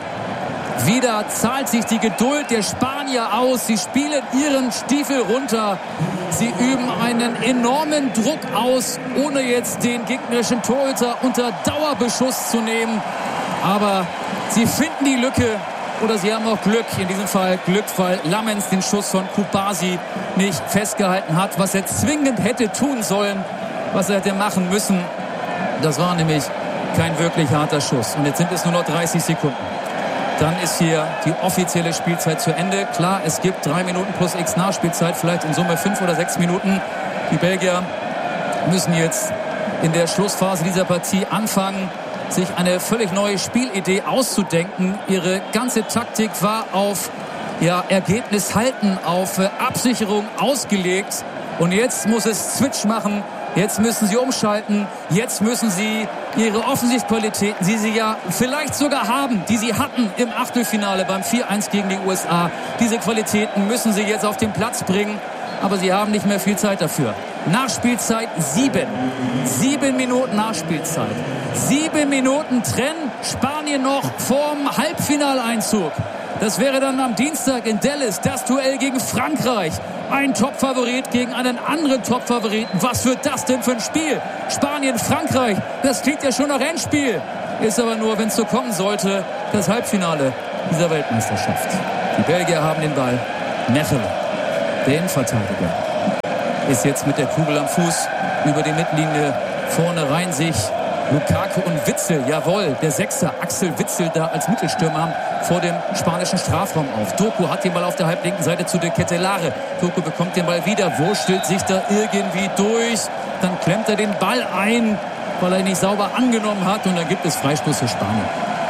Speaker 1: Wieder zahlt sich die Geduld der Spanier aus. Sie spielen ihren Stiefel runter. Sie üben einen enormen Druck aus, ohne jetzt den gegnerischen Torhüter unter Dauerbeschuss zu nehmen. Aber sie finden die Lücke. Oder sie haben auch Glück, in diesem Fall Glück, weil Lammens den Schuss von Kubasi nicht festgehalten hat, was er zwingend hätte tun sollen, was er hätte machen müssen. Das war nämlich kein wirklich harter Schuss. Und jetzt sind es nur noch dreißig Sekunden. Dann ist hier die offizielle Spielzeit zu Ende. Klar, es gibt drei Minuten plus X Nachspielzeit, vielleicht in Summe fünf oder sechs Minuten. Die Belgier müssen jetzt in der Schlussphase dieser Partie anfangen, sich eine völlig neue Spielidee auszudenken. Ihre ganze Taktik war auf ja, Ergebnis halten, auf äh, Absicherung ausgelegt. Und jetzt muss es Switch machen Jetzt müssen sie umschalten. Jetzt müssen sie ihre Offensivqualitäten, die sie ja vielleicht sogar haben, die sie hatten im Achtelfinale beim vier eins gegen die U S A. Diese Qualitäten müssen sie jetzt auf den Platz bringen. Aber sie haben nicht mehr viel Zeit dafür. Nachspielzeit sieben. Sieben Minuten Nachspielzeit. Sieben Minuten trennen Spanien noch vorm Halbfinaleinzug. Das wäre dann am Dienstag in Dallas das Duell gegen Frankreich. Ein Topfavorit gegen einen anderen Topfavoriten. Was wird das denn für ein Spiel? Spanien, Frankreich, das klingt ja schon nach Endspiel. Ist aber nur, wenn es so kommen sollte, das Halbfinale dieser Weltmeisterschaft. Die Belgier haben den Ball. Mechelen, der Innenverteidiger, ist jetzt mit der Kugel am Fuß über die Mittellinie. Vorne rein sich Lukaku und Witsel, jawohl, der Sechser, Axel Witsel da als Mittelstürmer vor dem spanischen Strafraum auf. Doku hat den Ball auf der halblinken Seite zu De Ketelaere. Doku bekommt den Ball wieder, wurschtelt sich da irgendwie durch. Dann klemmt er den Ball ein, weil er ihn nicht sauber angenommen hat. Und dann gibt es Freistoß für Spanien.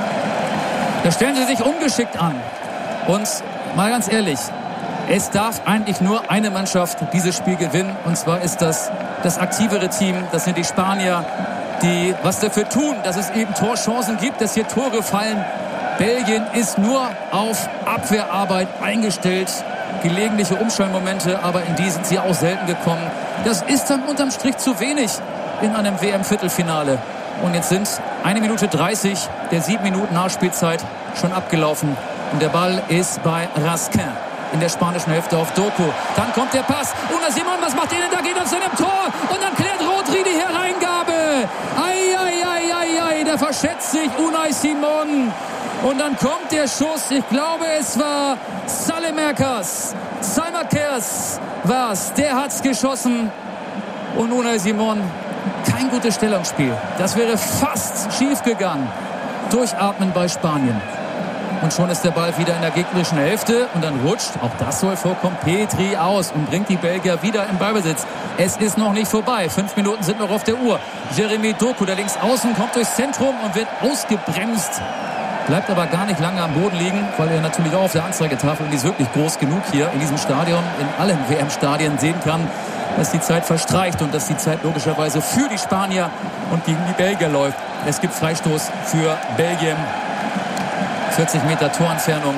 Speaker 1: Da stellen sie sich ungeschickt an. Und mal ganz ehrlich, es darf eigentlich nur eine Mannschaft dieses Spiel gewinnen. Und zwar ist das das aktivere Team. Das sind die Spanier, die was dafür tun, dass es eben Torchancen gibt, dass hier Tore fallen. Belgien ist nur auf Abwehrarbeit eingestellt. Gelegentliche Umschaltmomente, aber in die sind sie auch selten gekommen. Das ist dann unterm Strich zu wenig in einem W M-Viertelfinale. Und jetzt sind eine Minute dreißig der sieben Minuten Nachspielzeit schon abgelaufen. Und der Ball ist bei Raskin in der spanischen Hälfte auf Doku. Dann kommt der Pass. Unai Simon, was macht er denn? Da geht auf seinem Tor. Und dann klärt Rodri die Hereingabe. Ei, ei, ei, ei, ei. Da verschätzt sich Unai Simon. Und dann kommt der Schuss. Ich glaube, es war Salemakers. Salemakers war's. Der hat's geschossen. Und Unai Simon, kein gutes Stellungsspiel. Das wäre fast schief gegangen. Durchatmen bei Spanien. Und schon ist der Ball wieder in der gegnerischen Hälfte. Und dann rutscht, auch das soll vorkommen, Petri aus und bringt die Belgier wieder im Ballbesitz. Es ist noch nicht vorbei. Fünf Minuten sind noch auf der Uhr. Jeremy Doku, der links außen, kommt durchs Zentrum und wird ausgebremst. Bleibt aber gar nicht lange am Boden liegen, weil er natürlich auch auf der Anzeigetafel, und die ist wirklich groß genug hier in diesem Stadion, in allen W M-Stadien sehen kann, dass die Zeit verstreicht und dass die Zeit logischerweise für die Spanier und gegen die Belgier läuft. Es gibt Freistoß für Belgien. vierzig Meter Torentfernung.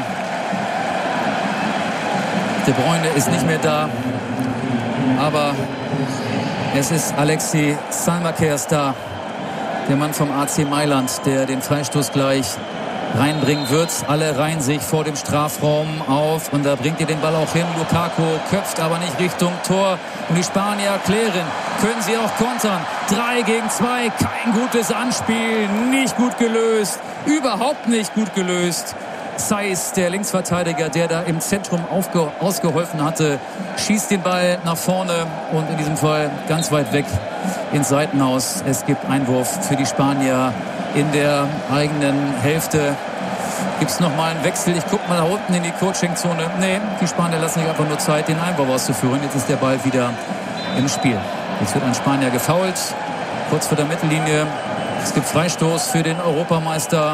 Speaker 1: De Bruyne ist nicht mehr da. Aber es ist Alexis Salemakers da. Der Mann vom A C Mailand, der den Freistoß gleich reinbringen wird. Alle reihen sich vor dem Strafraum auf. Und da bringt ihr den Ball auch hin. Lukaku köpft aber nicht Richtung Tor. Und die Spanier klären. Können sie auch kontern. Drei gegen zwei. Kein gutes Anspiel. Nicht gut gelöst. Überhaupt nicht gut gelöst. Saiz, der Linksverteidiger, der da im Zentrum aufge- ausgeholfen hatte, schießt den Ball nach vorne und in diesem Fall ganz weit weg ins Seitenhaus. Es gibt Einwurf für die Spanier in der eigenen Hälfte. Gibt es nochmal einen Wechsel? Ich gucke mal da unten in die Coaching-Zone. Nee, die Spanier lassen sich einfach nur Zeit, den Einwurf auszuführen. Jetzt ist der Ball wieder im Spiel. Jetzt wird ein Spanier gefoult, kurz vor der Mittellinie. Es gibt Freistoß für den Europameister,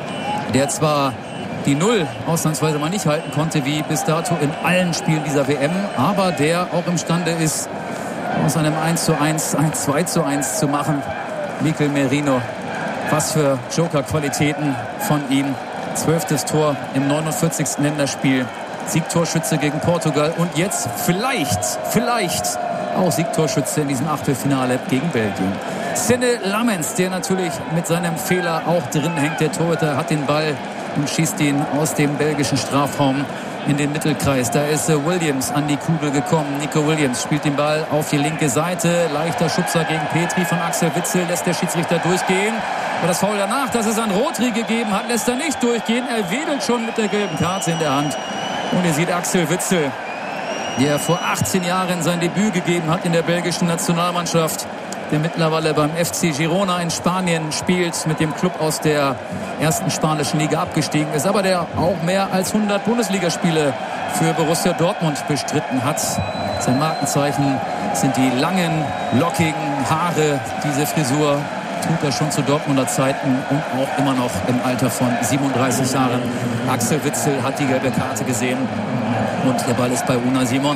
Speaker 1: der zwar die Null ausnahmsweise mal nicht halten konnte, wie bis dato in allen Spielen dieser W M, aber der auch imstande ist, aus einem eins zu eins ein zwei zu eins zu machen. Mikel Merino, was für Joker-Qualitäten von ihm. Zwölftes Tor im neunundvierzigsten Länderspiel. Siegtorschütze gegen Portugal und jetzt vielleicht, vielleicht auch Siegtorschütze in diesem Achtelfinale gegen Belgien. Senne Lammens, der natürlich mit seinem Fehler auch drin hängt. Der Torhüter hat den Ball und schießt ihn aus dem belgischen Strafraum in den Mittelkreis. Da ist Williams an die Kugel gekommen. Nico Williams spielt den Ball auf die linke Seite. Leichter Schubser gegen Petri von Axel Witsel. Lässt der Schiedsrichter durchgehen. Aber das Foul danach, das es an Rodri gegeben hat, lässt er nicht durchgehen. Er wedelt schon mit der gelben Karte in der Hand. Und ihr seht Axel Witsel, der vor achtzehn Jahren sein Debüt gegeben hat in der belgischen Nationalmannschaft, der mittlerweile beim F C Girona in Spanien spielt, mit dem Club aus der ersten spanischen Liga abgestiegen ist, aber der auch mehr als hundert Bundesligaspiele für Borussia Dortmund bestritten hat. Sein Markenzeichen sind die langen, lockigen Haare. Diese Frisur trug er schon zu Dortmunder Zeiten und auch immer noch im Alter von siebenunddreißig Jahren. Axel Witsel hat die gelbe Karte gesehen und der Ball ist bei Unai Simon.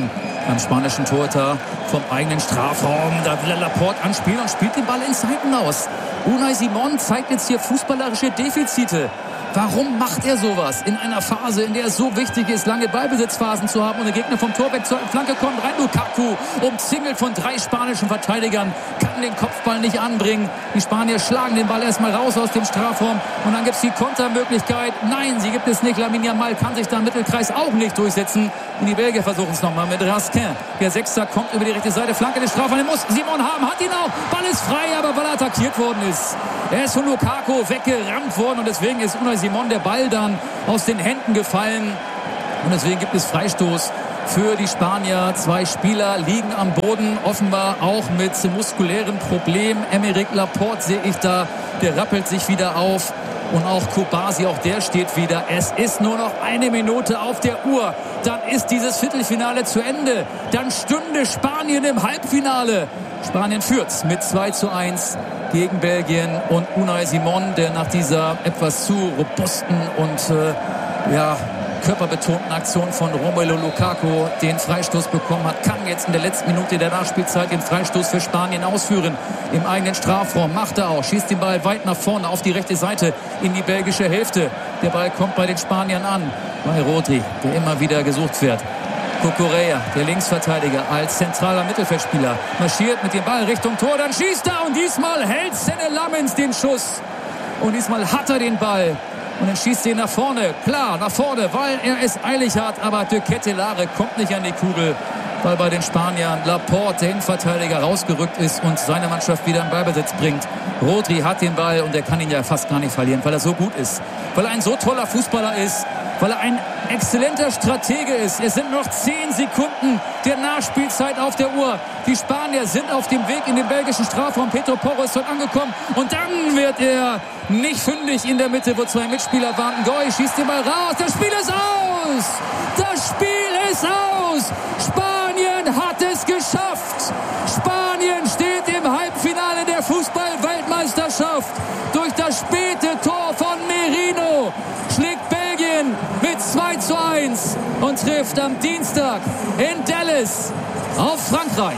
Speaker 1: beim spanischen Torhüter vom eigenen Strafraum. Da will er Laporte anspielen und spielt den Ball ins Seitenhaus. Unai Simon zeigt jetzt hier fußballerische Defizite. Warum macht er sowas in einer Phase, in der es so wichtig ist, lange Ballbesitzphasen zu haben und der Gegner vom Tor weg zur Flanke kommt rein? Lukaku, umzingelt von drei spanischen Verteidigern, kann den Kopfball nicht anbringen. Die Spanier schlagen den Ball erstmal raus aus dem Strafraum und dann gibt es die Kontermöglichkeit. Nein, sie gibt es nicht. Lamine Yamal kann sich da im Mittelkreis auch nicht durchsetzen. Und die Belgier versuchen es nochmal mit Raskin. Der Sechster kommt über die rechte Seite, Flanke des Strafraums. Muss Simon haben, hat ihn auch. Ball ist frei, aber weil er attackiert worden ist. Er ist von Lukaku weggerammt worden und deswegen ist Unai Simon der Ball dann aus den Händen gefallen. Und deswegen gibt es Freistoß für die Spanier. Zwei Spieler liegen am Boden, offenbar auch mit muskulären Problemen. Aymeric Laporte sehe ich da, der rappelt sich wieder auf. Und auch Koubazi, auch der steht wieder. Es ist nur noch eine Minute auf der Uhr. Dann ist dieses Viertelfinale zu Ende. Dann stünde Spanien im Halbfinale. Spanien führt mit zwei zu eins gegen Belgien. Und Unai Simon, der nach dieser etwas zu robusten und äh, ja, körperbetonten Aktion von Romelu Lukaku den Freistoß bekommen hat, kann jetzt in der letzten Minute der Nachspielzeit den Freistoß für Spanien ausführen. Im eigenen Strafraum macht er auch, schießt den Ball weit nach vorne auf die rechte Seite in die belgische Hälfte. Der Ball kommt bei den Spaniern an, bei Rodri, der immer wieder gesucht wird. Cucurella, der Linksverteidiger, als zentraler Mittelfeldspieler, marschiert mit dem Ball Richtung Tor, dann schießt er und diesmal hält Senne Lammens den Schuss. Und diesmal hat er den Ball. Und dann schießt er nach vorne, klar, nach vorne, weil er es eilig hat. Aber De Ketelaere kommt nicht an die Kugel, weil bei den Spaniern Laporte, der Innenverteidiger, rausgerückt ist und seine Mannschaft wieder in Ballbesitz bringt. Rodri hat den Ball und er kann ihn ja fast gar nicht verlieren, weil er so gut ist. Weil er ein so toller Fußballer ist, weil er ein exzellenter Stratege ist. Es sind noch zehn Sekunden der Nachspielzeit auf der Uhr. Die Spanier sind auf dem Weg in den belgischen Strafraum. Pedro Porro ist dort angekommen. Und dann wird er nicht fündig in der Mitte, wo zwei Mitspieler warten. Goy schießt den Ball raus. Das Spiel ist aus! Das Spiel ist aus! Spanien hat es geschafft! Spanien steht im Halbfinale der Fußball-Weltmeisterschaft. Durch das späte Tor von Merino schlägt Belgien mit zwei zu eins und trifft am Dienstag in Dallas auf Frankreich.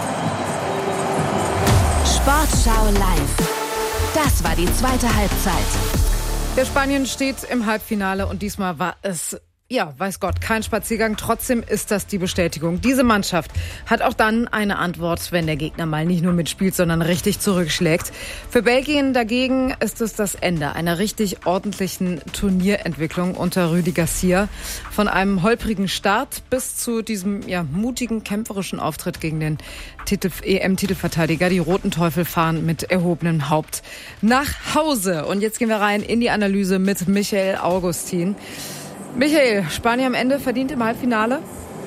Speaker 3: Sportschau live. Das war die zweite Halbzeit.
Speaker 4: Der Spanien steht im Halbfinale und diesmal war es, ja, weiß Gott, kein Spaziergang. Trotzdem ist das die Bestätigung. Diese Mannschaft hat auch dann eine Antwort, wenn der Gegner mal nicht nur mitspielt, sondern richtig zurückschlägt. Für Belgien dagegen ist es das Ende einer richtig ordentlichen Turnierentwicklung unter Rudi Garcia. Von einem holprigen Start bis zu diesem ja, mutigen, kämpferischen Auftritt gegen den Titel, E M-Titelverteidiger. Die Roten Teufel fahren mit erhobenem Haupt nach Hause. Und jetzt gehen wir rein in die Analyse mit Michael Augustin. Michael, Spanien am Ende verdient im Halbfinale?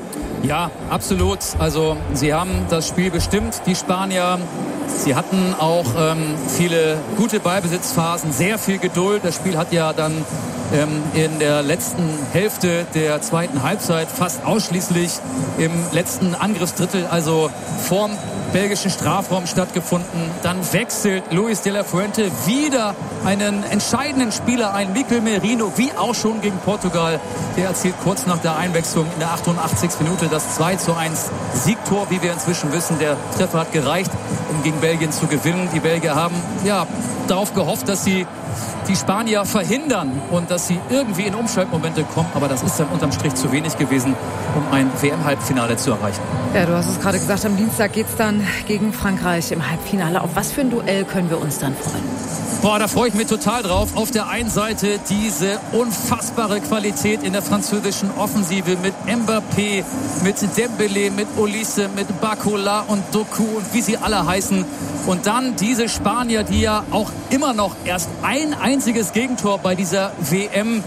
Speaker 1: Ja, absolut. Also sie haben das Spiel bestimmt, die Spanier. Sie hatten auch ähm, viele gute Ballbesitzphasen, sehr viel Geduld. Das Spiel hat ja dann ähm, in der letzten Hälfte der zweiten Halbzeit fast ausschließlich im letzten Angriffsdrittel, also vorm belgischen Strafraum stattgefunden. Dann wechselt Luis de la Fuente wieder einen entscheidenden Spieler ein, Mikel Merino, wie auch schon gegen Portugal. Der erzielt kurz nach der Einwechslung in der achtundachtzigsten Minute das zwei zu eins Siegtor, wie wir inzwischen wissen. Der Treffer hat gereicht, um gegen Belgien zu gewinnen. Die Belgier haben ja darauf gehofft, dass sie die Spanier verhindern und dass sie irgendwie in Umschaltmomente kommen. Aber das ist dann unterm Strich zu wenig gewesen, um ein W M-Halbfinale zu erreichen.
Speaker 4: Ja, du hast es gerade gesagt, am Dienstag geht's dann gegen Frankreich im Halbfinale. Auf was für ein Duell können wir uns dann freuen?
Speaker 1: Boah, da freue ich mich total drauf. Auf der einen Seite diese unfassbare Qualität in der französischen Offensive mit Mbappé, mit Dembélé, mit Olise, mit Barcola und Doku und wie sie alle heißen. Und dann diese Spanier, die ja auch immer noch erst ein einziges Gegentor bei dieser W M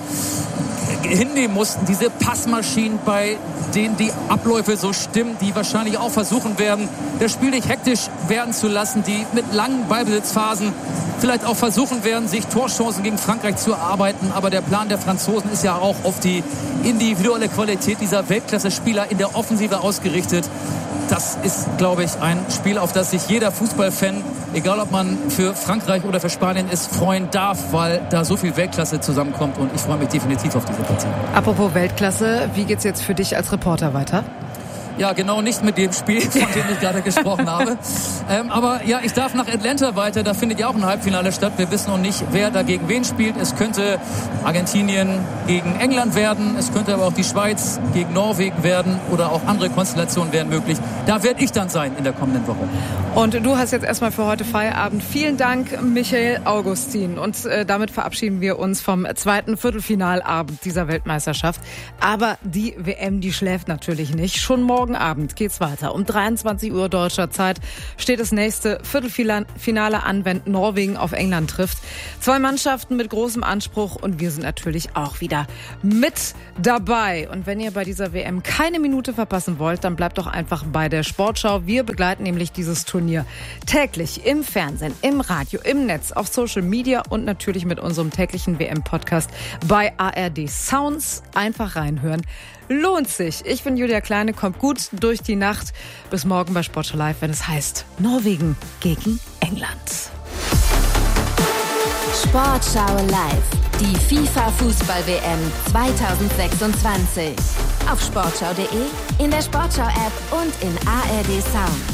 Speaker 1: hinnehmen mussten. Diese Passmaschinen, bei denen die Abläufe so stimmen, die wahrscheinlich auch versuchen werden, das Spiel nicht hektisch werden zu lassen, die mit langen Ballbesitzphasen vielleicht auch versuchen werden, sich Torchancen gegen Frankreich zu erarbeiten. Aber der Plan der Franzosen ist ja auch auf die individuelle Qualität dieser Weltklasse-Spieler in der Offensive ausgerichtet. Das ist, glaube ich, ein Spiel, auf das sich jeder Fußballfan, egal ob man für Frankreich oder für Spanien ist, freuen darf, weil da so viel Weltklasse zusammenkommt. Und ich freue mich definitiv auf diese Partie.
Speaker 4: Apropos Weltklasse, wie geht's jetzt für dich als Reporter weiter?
Speaker 1: Ja, genau, nicht mit dem Spiel, von dem ich gerade gesprochen habe. Ähm, aber ja, ich darf nach Atlanta weiter. Da findet ja auch ein Halbfinale statt. Wir wissen noch nicht, wer da gegen wen spielt. Es könnte Argentinien gegen England werden. Es könnte aber auch die Schweiz gegen Norwegen werden. Oder auch andere Konstellationen wären möglich. Da werde ich dann sein in der kommenden Woche.
Speaker 4: Und du hast jetzt erstmal für heute Feierabend. Vielen Dank, Michael Augustin. Und äh, damit verabschieden wir uns vom zweiten Viertelfinalabend dieser Weltmeisterschaft. Aber die W M, die schläft natürlich nicht. Schon morgen Abend geht's weiter. Um dreiundzwanzig Uhr deutscher Zeit steht das nächste Viertelfinale an, wenn Norwegen auf England trifft. Zwei Mannschaften mit großem Anspruch und wir sind natürlich auch wieder mit dabei. Und wenn ihr bei dieser W M keine Minute verpassen wollt, dann bleibt doch einfach bei der Sportschau. Wir begleiten nämlich dieses Turnier täglich im Fernsehen, im Radio, im Netz, auf Social Media und natürlich mit unserem täglichen W M-Podcast bei A R D Sounds. Einfach reinhören. Lohnt sich. Ich bin Julia Kleine, kommt gut durch die Nacht. Bis morgen bei Sportschau Live, wenn es heißt Norwegen gegen England.
Speaker 3: Sportschau Live. Die FIFA-Fußball-W M zweitausendsechsundzwanzig. Auf sportschau punkt de, in der Sportschau-App und in A R D Sounds.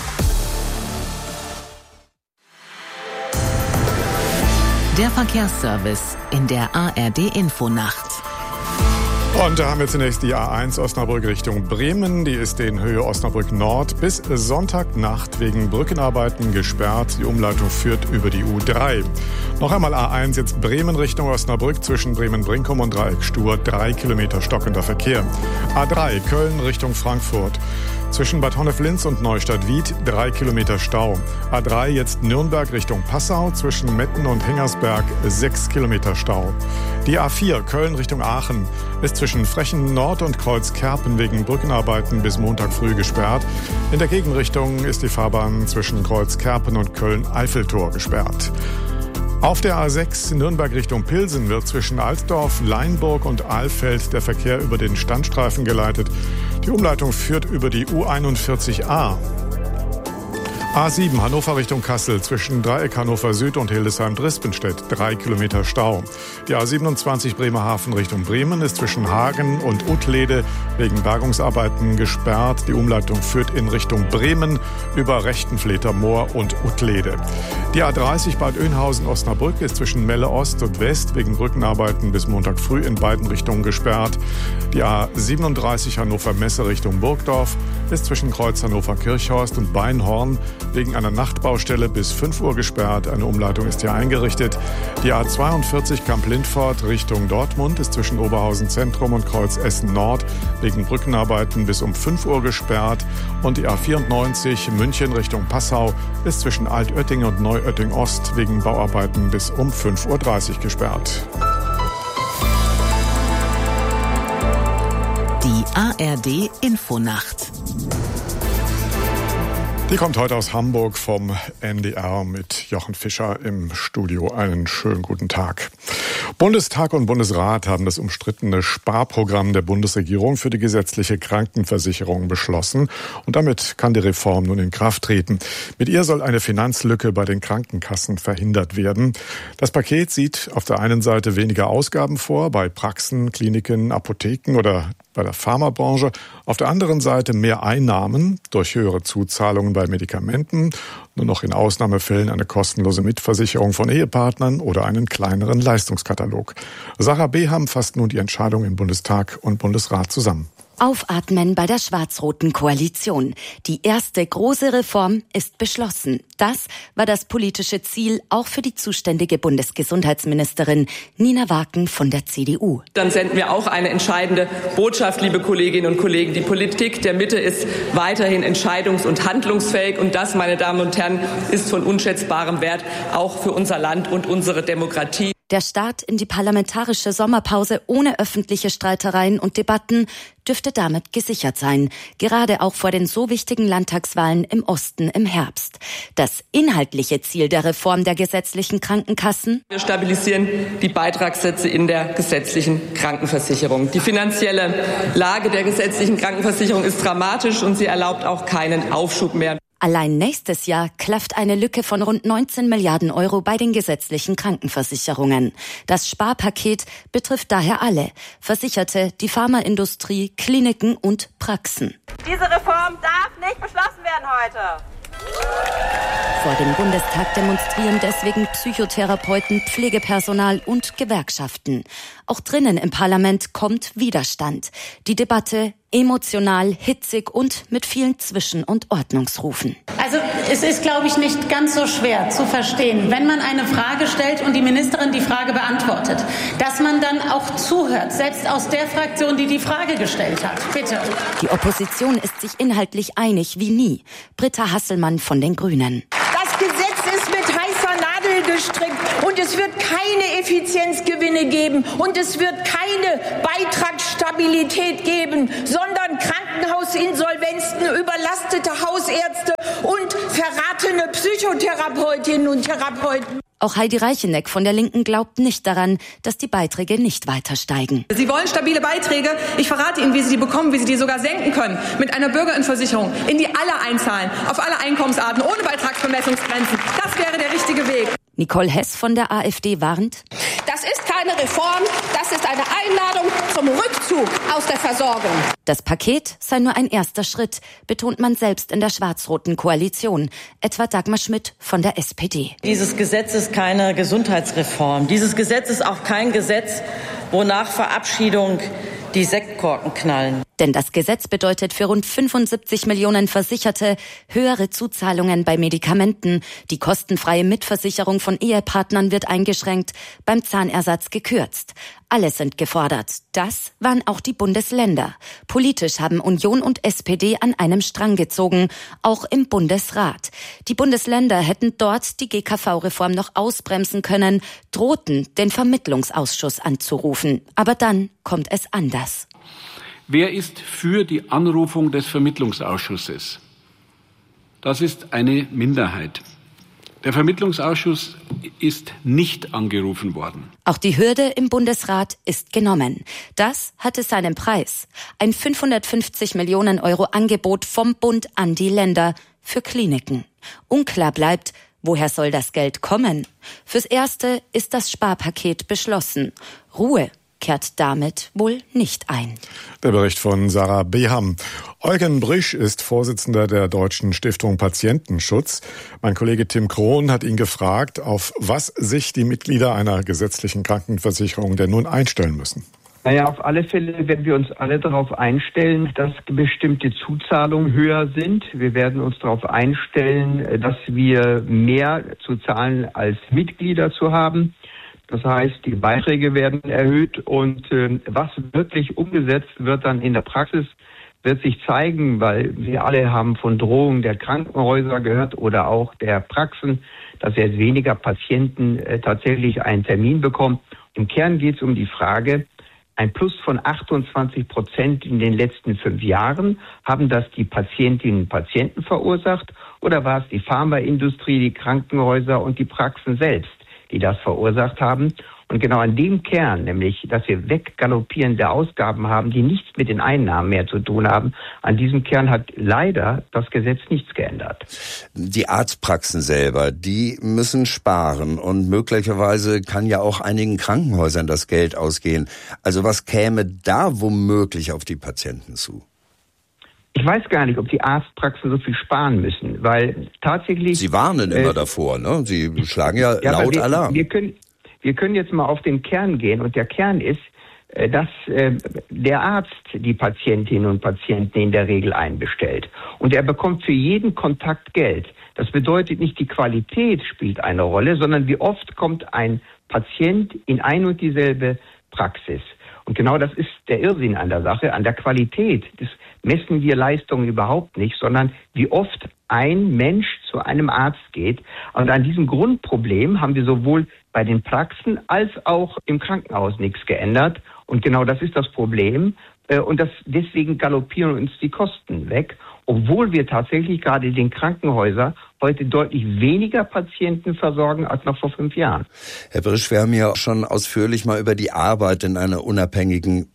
Speaker 3: Der Verkehrsservice in der A R D Infonacht.
Speaker 2: Und da haben wir zunächst die A eins Osnabrück Richtung Bremen. Die ist in Höhe Osnabrück Nord bis Sonntagnacht wegen Brückenarbeiten gesperrt. Die Umleitung führt über die U drei. Noch einmal A eins jetzt Bremen Richtung Osnabrück zwischen Bremen-Brinkum und Dreieckstuhr. Drei Kilometer stockender Verkehr. A drei Köln Richtung Frankfurt. Zwischen Bad Honnef-Linz und Neustadt-Wied drei Kilometer Stau. A drei jetzt Nürnberg Richtung Passau. Zwischen Metten und Hengersberg sechs Kilometer Stau. Die A vier Köln Richtung Aachen ist zwischen Frechen Nord und Kreuz Kerpen wegen Brückenarbeiten bis Montag früh gesperrt. In der Gegenrichtung ist die Fahrbahn zwischen Kreuz Kerpen und Köln-Eiffeltor gesperrt. Auf der A sechs Nürnberg Richtung Pilsen wird zwischen Altdorf, Leinburg und Alfeld der Verkehr über den Standstreifen geleitet. Die Umleitung führt über die U einundvierzig A. A sieben Hannover Richtung Kassel zwischen Dreieck Hannover Süd und Hildesheim-Drispenstedt drei Kilometer Stau. Die A siebenundzwanzig Bremerhaven Richtung Bremen ist zwischen Hagen und Uttlede wegen Bergungsarbeiten gesperrt. Die Umleitung führt in Richtung Bremen über Rechtenfleter Moor und Uttlede. Die A dreißig Bad Oeynhausen-Osnabrück ist zwischen Melle Ost und West wegen Brückenarbeiten bis Montag früh in beiden Richtungen gesperrt. Die A siebenunddreißig Hannover-Messe Richtung Burgdorf ist zwischen Kreuz Hannover-Kirchhorst und Beinhorn wegen einer Nachtbaustelle bis fünf Uhr gesperrt. Eine Umleitung ist hier eingerichtet. Die A zweiundvierzig Kamp-Lindfort Richtung Dortmund ist zwischen Oberhausen Zentrum und Kreuz Essen Nord wegen Brückenarbeiten bis um fünf Uhr gesperrt. Und die A vierundneunzig München Richtung Passau ist zwischen Altötting und Neuötting Ost wegen Bauarbeiten bis um fünf Uhr dreißig gesperrt.
Speaker 3: Die A R D Infonacht.
Speaker 2: Die kommt heute aus Hamburg vom N D R mit Jochen Fischer im Studio. Einen schönen guten Tag. Bundestag und Bundesrat haben das umstrittene Sparprogramm der Bundesregierung für die gesetzliche Krankenversicherung beschlossen. Und damit kann die Reform nun in Kraft treten. Mit ihr soll eine Finanzlücke bei den Krankenkassen verhindert werden. Das Paket sieht auf der einen Seite weniger Ausgaben vor, bei Praxen, Kliniken, Apotheken oder bei der Pharmabranche. Auf der anderen Seite mehr Einnahmen durch höhere Zuzahlungen bei Medikamenten, nur noch in Ausnahmefällen eine kostenlose Mitversicherung von Ehepartnern oder einen kleineren Leistungskatalog. Sarah Beham fasst nun die Entscheidung in Bundestag und Bundesrat zusammen.
Speaker 3: Aufatmen bei der schwarz-roten Koalition. Die erste große Reform ist beschlossen. Das war das politische Ziel auch für die zuständige Bundesgesundheitsministerin Nina Waken von der C D U.
Speaker 5: Dann senden wir auch eine entscheidende Botschaft, liebe Kolleginnen und Kollegen. Die Politik der Mitte ist weiterhin entscheidungs- und handlungsfähig. Und das, meine Damen und Herren, ist von unschätzbarem Wert, auch für unser Land und unsere Demokratie.
Speaker 3: Der Start in die parlamentarische Sommerpause ohne öffentliche Streitereien und Debatten dürfte damit gesichert sein, gerade auch vor den so wichtigen Landtagswahlen im Osten im Herbst. Das inhaltliche Ziel der Reform der gesetzlichen Krankenkassen:
Speaker 5: Wir stabilisieren die Beitragssätze in der gesetzlichen Krankenversicherung. Die finanzielle Lage der gesetzlichen Krankenversicherung ist dramatisch und sie erlaubt auch keinen Aufschub mehr.
Speaker 3: Allein nächstes Jahr klafft eine Lücke von rund neunzehn Milliarden Euro bei den gesetzlichen Krankenversicherungen. Das Sparpaket betrifft daher alle: Versicherte, die Pharmaindustrie, Kliniken und Praxen.
Speaker 6: Diese Reform darf nicht beschlossen werden heute.
Speaker 3: Vor dem Bundestag demonstrieren deswegen Psychotherapeuten, Pflegepersonal und Gewerkschaften. Auch drinnen im Parlament kommt Widerstand. Die Debatte emotional, hitzig und mit vielen Zwischen- und Ordnungsrufen.
Speaker 7: Also es ist, glaube ich, nicht ganz so schwer zu verstehen, wenn man eine Frage stellt und die Ministerin die Frage beantwortet, dass man dann auch zuhört, selbst aus der Fraktion, die die Frage gestellt hat. Bitte.
Speaker 3: Die Opposition ist sich inhaltlich einig wie nie. Britta Hasselmann von den Grünen.
Speaker 8: Das Gesetz ist mit heißer Nadel gestrickt und es wird keine Effizienzgewinne geben und es wird keine Beitragsstabilität geben, sondern Krankenhausinsolvenzen, überlastete Hausärzte und verratene Psychotherapeutinnen und Therapeuten.
Speaker 3: Auch Heidi Reicheneck von der Linken glaubt nicht daran, dass die Beiträge nicht weiter steigen.
Speaker 9: Sie wollen stabile Beiträge. Ich verrate Ihnen, wie Sie die bekommen, wie Sie die sogar senken können. Mit einer Bürgerinnenversicherung, in die alle einzahlen, auf alle Einkommensarten, ohne Beitragsbemessungsgrenzen. Das wäre der richtige Weg.
Speaker 3: Nicole Hess von der AfD warnt:
Speaker 10: Das ist keine Reform, das ist eine Einladung zum Rückzug aus der Versorgung.
Speaker 3: Das Paket sei nur ein erster Schritt, betont man selbst in der schwarz-roten Koalition. Etwa Dagmar Schmidt von der S P D.
Speaker 11: Dieses Gesetz ist keine Gesundheitsreform. Dieses Gesetz ist auch kein Gesetz, wo nach Verabschiedung die Sektkorken knallen.
Speaker 3: Denn das Gesetz bedeutet für rund fünfundsiebzig Millionen Versicherte höhere Zuzahlungen bei Medikamenten. Die kostenfreie Mitversicherung von Ehepartnern wird eingeschränkt, beim Zahnersatz gekürzt. Alle sind gefordert. Das waren auch die Bundesländer. Politisch haben Union und S P D an einem Strang gezogen, auch im Bundesrat. Die Bundesländer hätten dort die G K V-Reform noch ausbremsen können, drohten, den Vermittlungsausschuss anzurufen. Aber dann kommt es anders.
Speaker 12: Wer ist für die Anrufung des Vermittlungsausschusses? Das ist eine Minderheit. Der Vermittlungsausschuss ist nicht angerufen worden.
Speaker 3: Auch die Hürde im Bundesrat ist genommen. Das hatte seinen Preis. Ein fünfhundertfünfzig Millionen Euro Angebot vom Bund an die Länder für Kliniken. Unklar bleibt, woher soll das Geld kommen? Fürs Erste ist das Sparpaket beschlossen. Ruhe kehrt damit wohl nicht ein.
Speaker 2: Der Bericht von Sarah Beham. Eugen Brisch ist Vorsitzender der Deutschen Stiftung Patientenschutz. Mein Kollege Tim Krohn hat ihn gefragt, auf was sich die Mitglieder einer gesetzlichen Krankenversicherung denn nun einstellen müssen.
Speaker 13: Naja, auf alle Fälle werden wir uns alle darauf einstellen, dass bestimmte Zuzahlungen höher sind. Wir werden uns darauf einstellen, dass wir mehr zu zahlen als Mitglieder zu haben. Das heißt, die Beiträge werden erhöht und äh, was wirklich umgesetzt wird dann in der Praxis, wird sich zeigen, weil wir alle haben von Drohungen der Krankenhäuser gehört oder auch der Praxen, dass jetzt weniger Patienten äh, tatsächlich einen Termin bekommen. Im Kern geht es um die Frage, ein Plus von achtundzwanzig Prozent in den letzten fünf Jahren, haben das die Patientinnen und Patienten verursacht oder war es die Pharmaindustrie, die Krankenhäuser und die Praxen selbst, die das verursacht haben? Und genau an dem Kern, nämlich, dass wir weggaloppierende Ausgaben haben, die nichts mit den Einnahmen mehr zu tun haben, an diesem Kern hat leider das Gesetz nichts geändert.
Speaker 14: Die Arztpraxen selber, die müssen sparen und möglicherweise kann ja auch einigen Krankenhäusern das Geld ausgehen. Also was käme da womöglich auf die Patienten zu?
Speaker 13: Ich weiß gar nicht, ob die Arztpraxen so viel sparen müssen, weil tatsächlich...
Speaker 14: Sie warnen immer äh, davor, ne? Sie schlagen ja, ja laut
Speaker 13: wir,
Speaker 14: Alarm.
Speaker 13: Wir können, wir können jetzt mal auf den Kern gehen und der Kern ist, dass äh, der Arzt die Patientinnen und Patienten in der Regel einbestellt und er bekommt für jeden Kontakt Geld. Das bedeutet nicht, die Qualität spielt eine Rolle, sondern wie oft kommt ein Patient in ein und dieselbe Praxis. Und genau das ist der Irrsinn an der Sache, an der Qualität. Das messen wir Leistungen überhaupt nicht, sondern wie oft ein Mensch zu einem Arzt geht. Und an diesem Grundproblem haben wir sowohl bei den Praxen als auch im Krankenhaus nichts geändert. Und genau das ist das Problem. Und das, deswegen galoppieren uns die Kosten weg, obwohl wir tatsächlich gerade in den Krankenhäusern heute deutlich weniger Patienten versorgen als noch vor fünf Jahren.
Speaker 14: Herr Brisch, wir haben ja schon ausführlich mal über die Arbeit in einer unabhängigen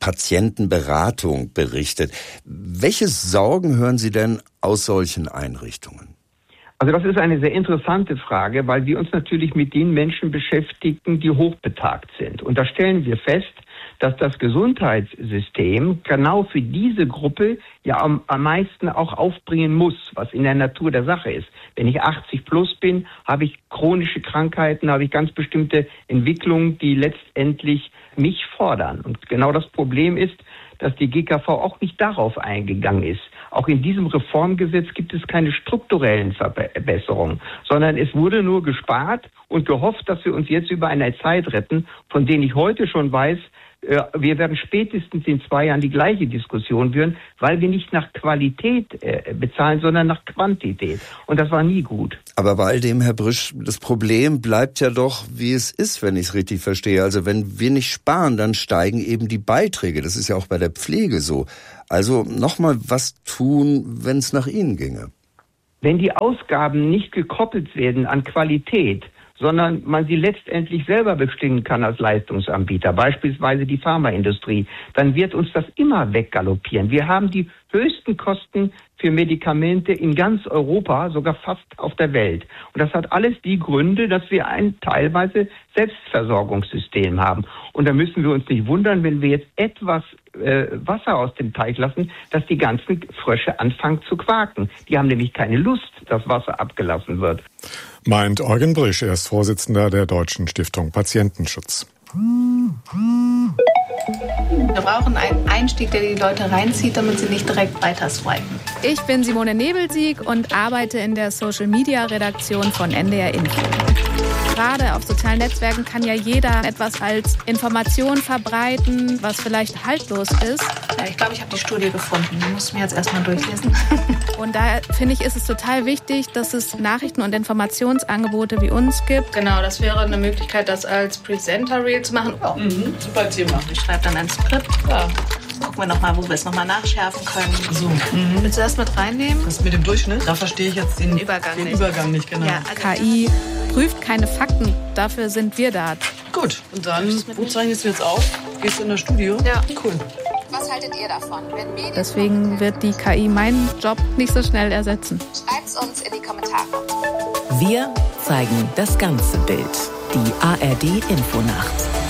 Speaker 14: Patientenberatung berichtet. Welche Sorgen hören Sie denn aus solchen Einrichtungen?
Speaker 13: Also das ist eine sehr interessante Frage, weil wir uns natürlich mit den Menschen beschäftigen, die hochbetagt sind. Und da stellen wir fest, dass das Gesundheitssystem genau für diese Gruppe ja am, am meisten auch aufbringen muss, was in der Natur der Sache ist. Wenn ich achtzig plus bin, habe ich chronische Krankheiten, habe ich ganz bestimmte Entwicklungen, die letztendlich mich fordern. Und genau das Problem ist, dass die G K V auch nicht darauf eingegangen ist. Auch in diesem Reformgesetz gibt es keine strukturellen Verbesserungen, sondern es wurde nur gespart und gehofft, dass wir uns jetzt über eine Zeit retten, von denen ich heute schon weiß, wir werden spätestens in zwei Jahren die gleiche Diskussion führen, weil wir nicht nach Qualität äh, bezahlen, sondern nach Quantität. Und das war nie gut.
Speaker 14: Aber bei all dem, Herr Brüsch, das Problem bleibt ja doch, wie es ist, wenn ich es richtig verstehe. Also wenn wir nicht sparen, dann steigen eben die Beiträge. Das ist ja auch bei der Pflege so. Also nochmal was tun, wenn es nach Ihnen ginge.
Speaker 13: Wenn die Ausgaben nicht gekoppelt werden an Qualität, sondern man sie letztendlich selber bestimmen kann als Leistungsanbieter, beispielsweise die Pharmaindustrie, dann wird uns das immer weggaloppieren. Wir haben die höchsten Kosten für Medikamente in ganz Europa, sogar fast auf der Welt. Und das hat alles die Gründe, dass wir ein teilweise Selbstversorgungssystem haben. Und da müssen wir uns nicht wundern, wenn wir jetzt etwas äh, Wasser aus dem Teich lassen, dass die ganzen Frösche anfangen zu quaken. Die haben nämlich keine Lust, dass Wasser abgelassen wird.
Speaker 2: Meint Eugen Brisch, er ist Vorsitzender der Deutschen Stiftung Patientenschutz.
Speaker 15: Wir brauchen einen Einstieg, der die Leute reinzieht, damit sie nicht direkt weiter swipen.
Speaker 16: Ich bin Simone Nebelsieg und arbeite in der Social-Media-Redaktion von N D R Info. Gerade auf sozialen Netzwerken kann ja jeder etwas als Information verbreiten, was vielleicht haltlos ist.
Speaker 15: Ja, ich glaube, ich habe die Studie gefunden. Die muss ich mir jetzt erstmal durchlesen.
Speaker 16: Und daher finde ich, ist es total wichtig, dass es Nachrichten- und Informationsangebote wie uns gibt.
Speaker 15: Genau, das wäre eine Möglichkeit, das als Presenter-Reel zu machen. Oh, mhm, super Thema. Ich schreibe dann ein Skript. Ja. Gucken wir nochmal, wo wir es nochmal nachschärfen können.
Speaker 17: So.
Speaker 15: Mhm. Willst du das mit reinnehmen?
Speaker 17: Das mit dem Durchschnitt? Da verstehe ich jetzt den, den Übergang, den nicht. Übergang nicht. Genau.
Speaker 16: Ja, also K I prüft keine Fakten, dafür sind wir da.
Speaker 17: Gut, und dann, wo zeichnest du jetzt auf? Gehst du in das Studio?
Speaker 16: Ja.
Speaker 17: Cool.
Speaker 15: Was haltet ihr davon? Wenn Medien
Speaker 16: Deswegen wird die K I meinen Job nicht so schnell ersetzen.
Speaker 15: Schreibt's uns in die Kommentare.
Speaker 18: Wir zeigen das ganze Bild. Die A R D Infonacht.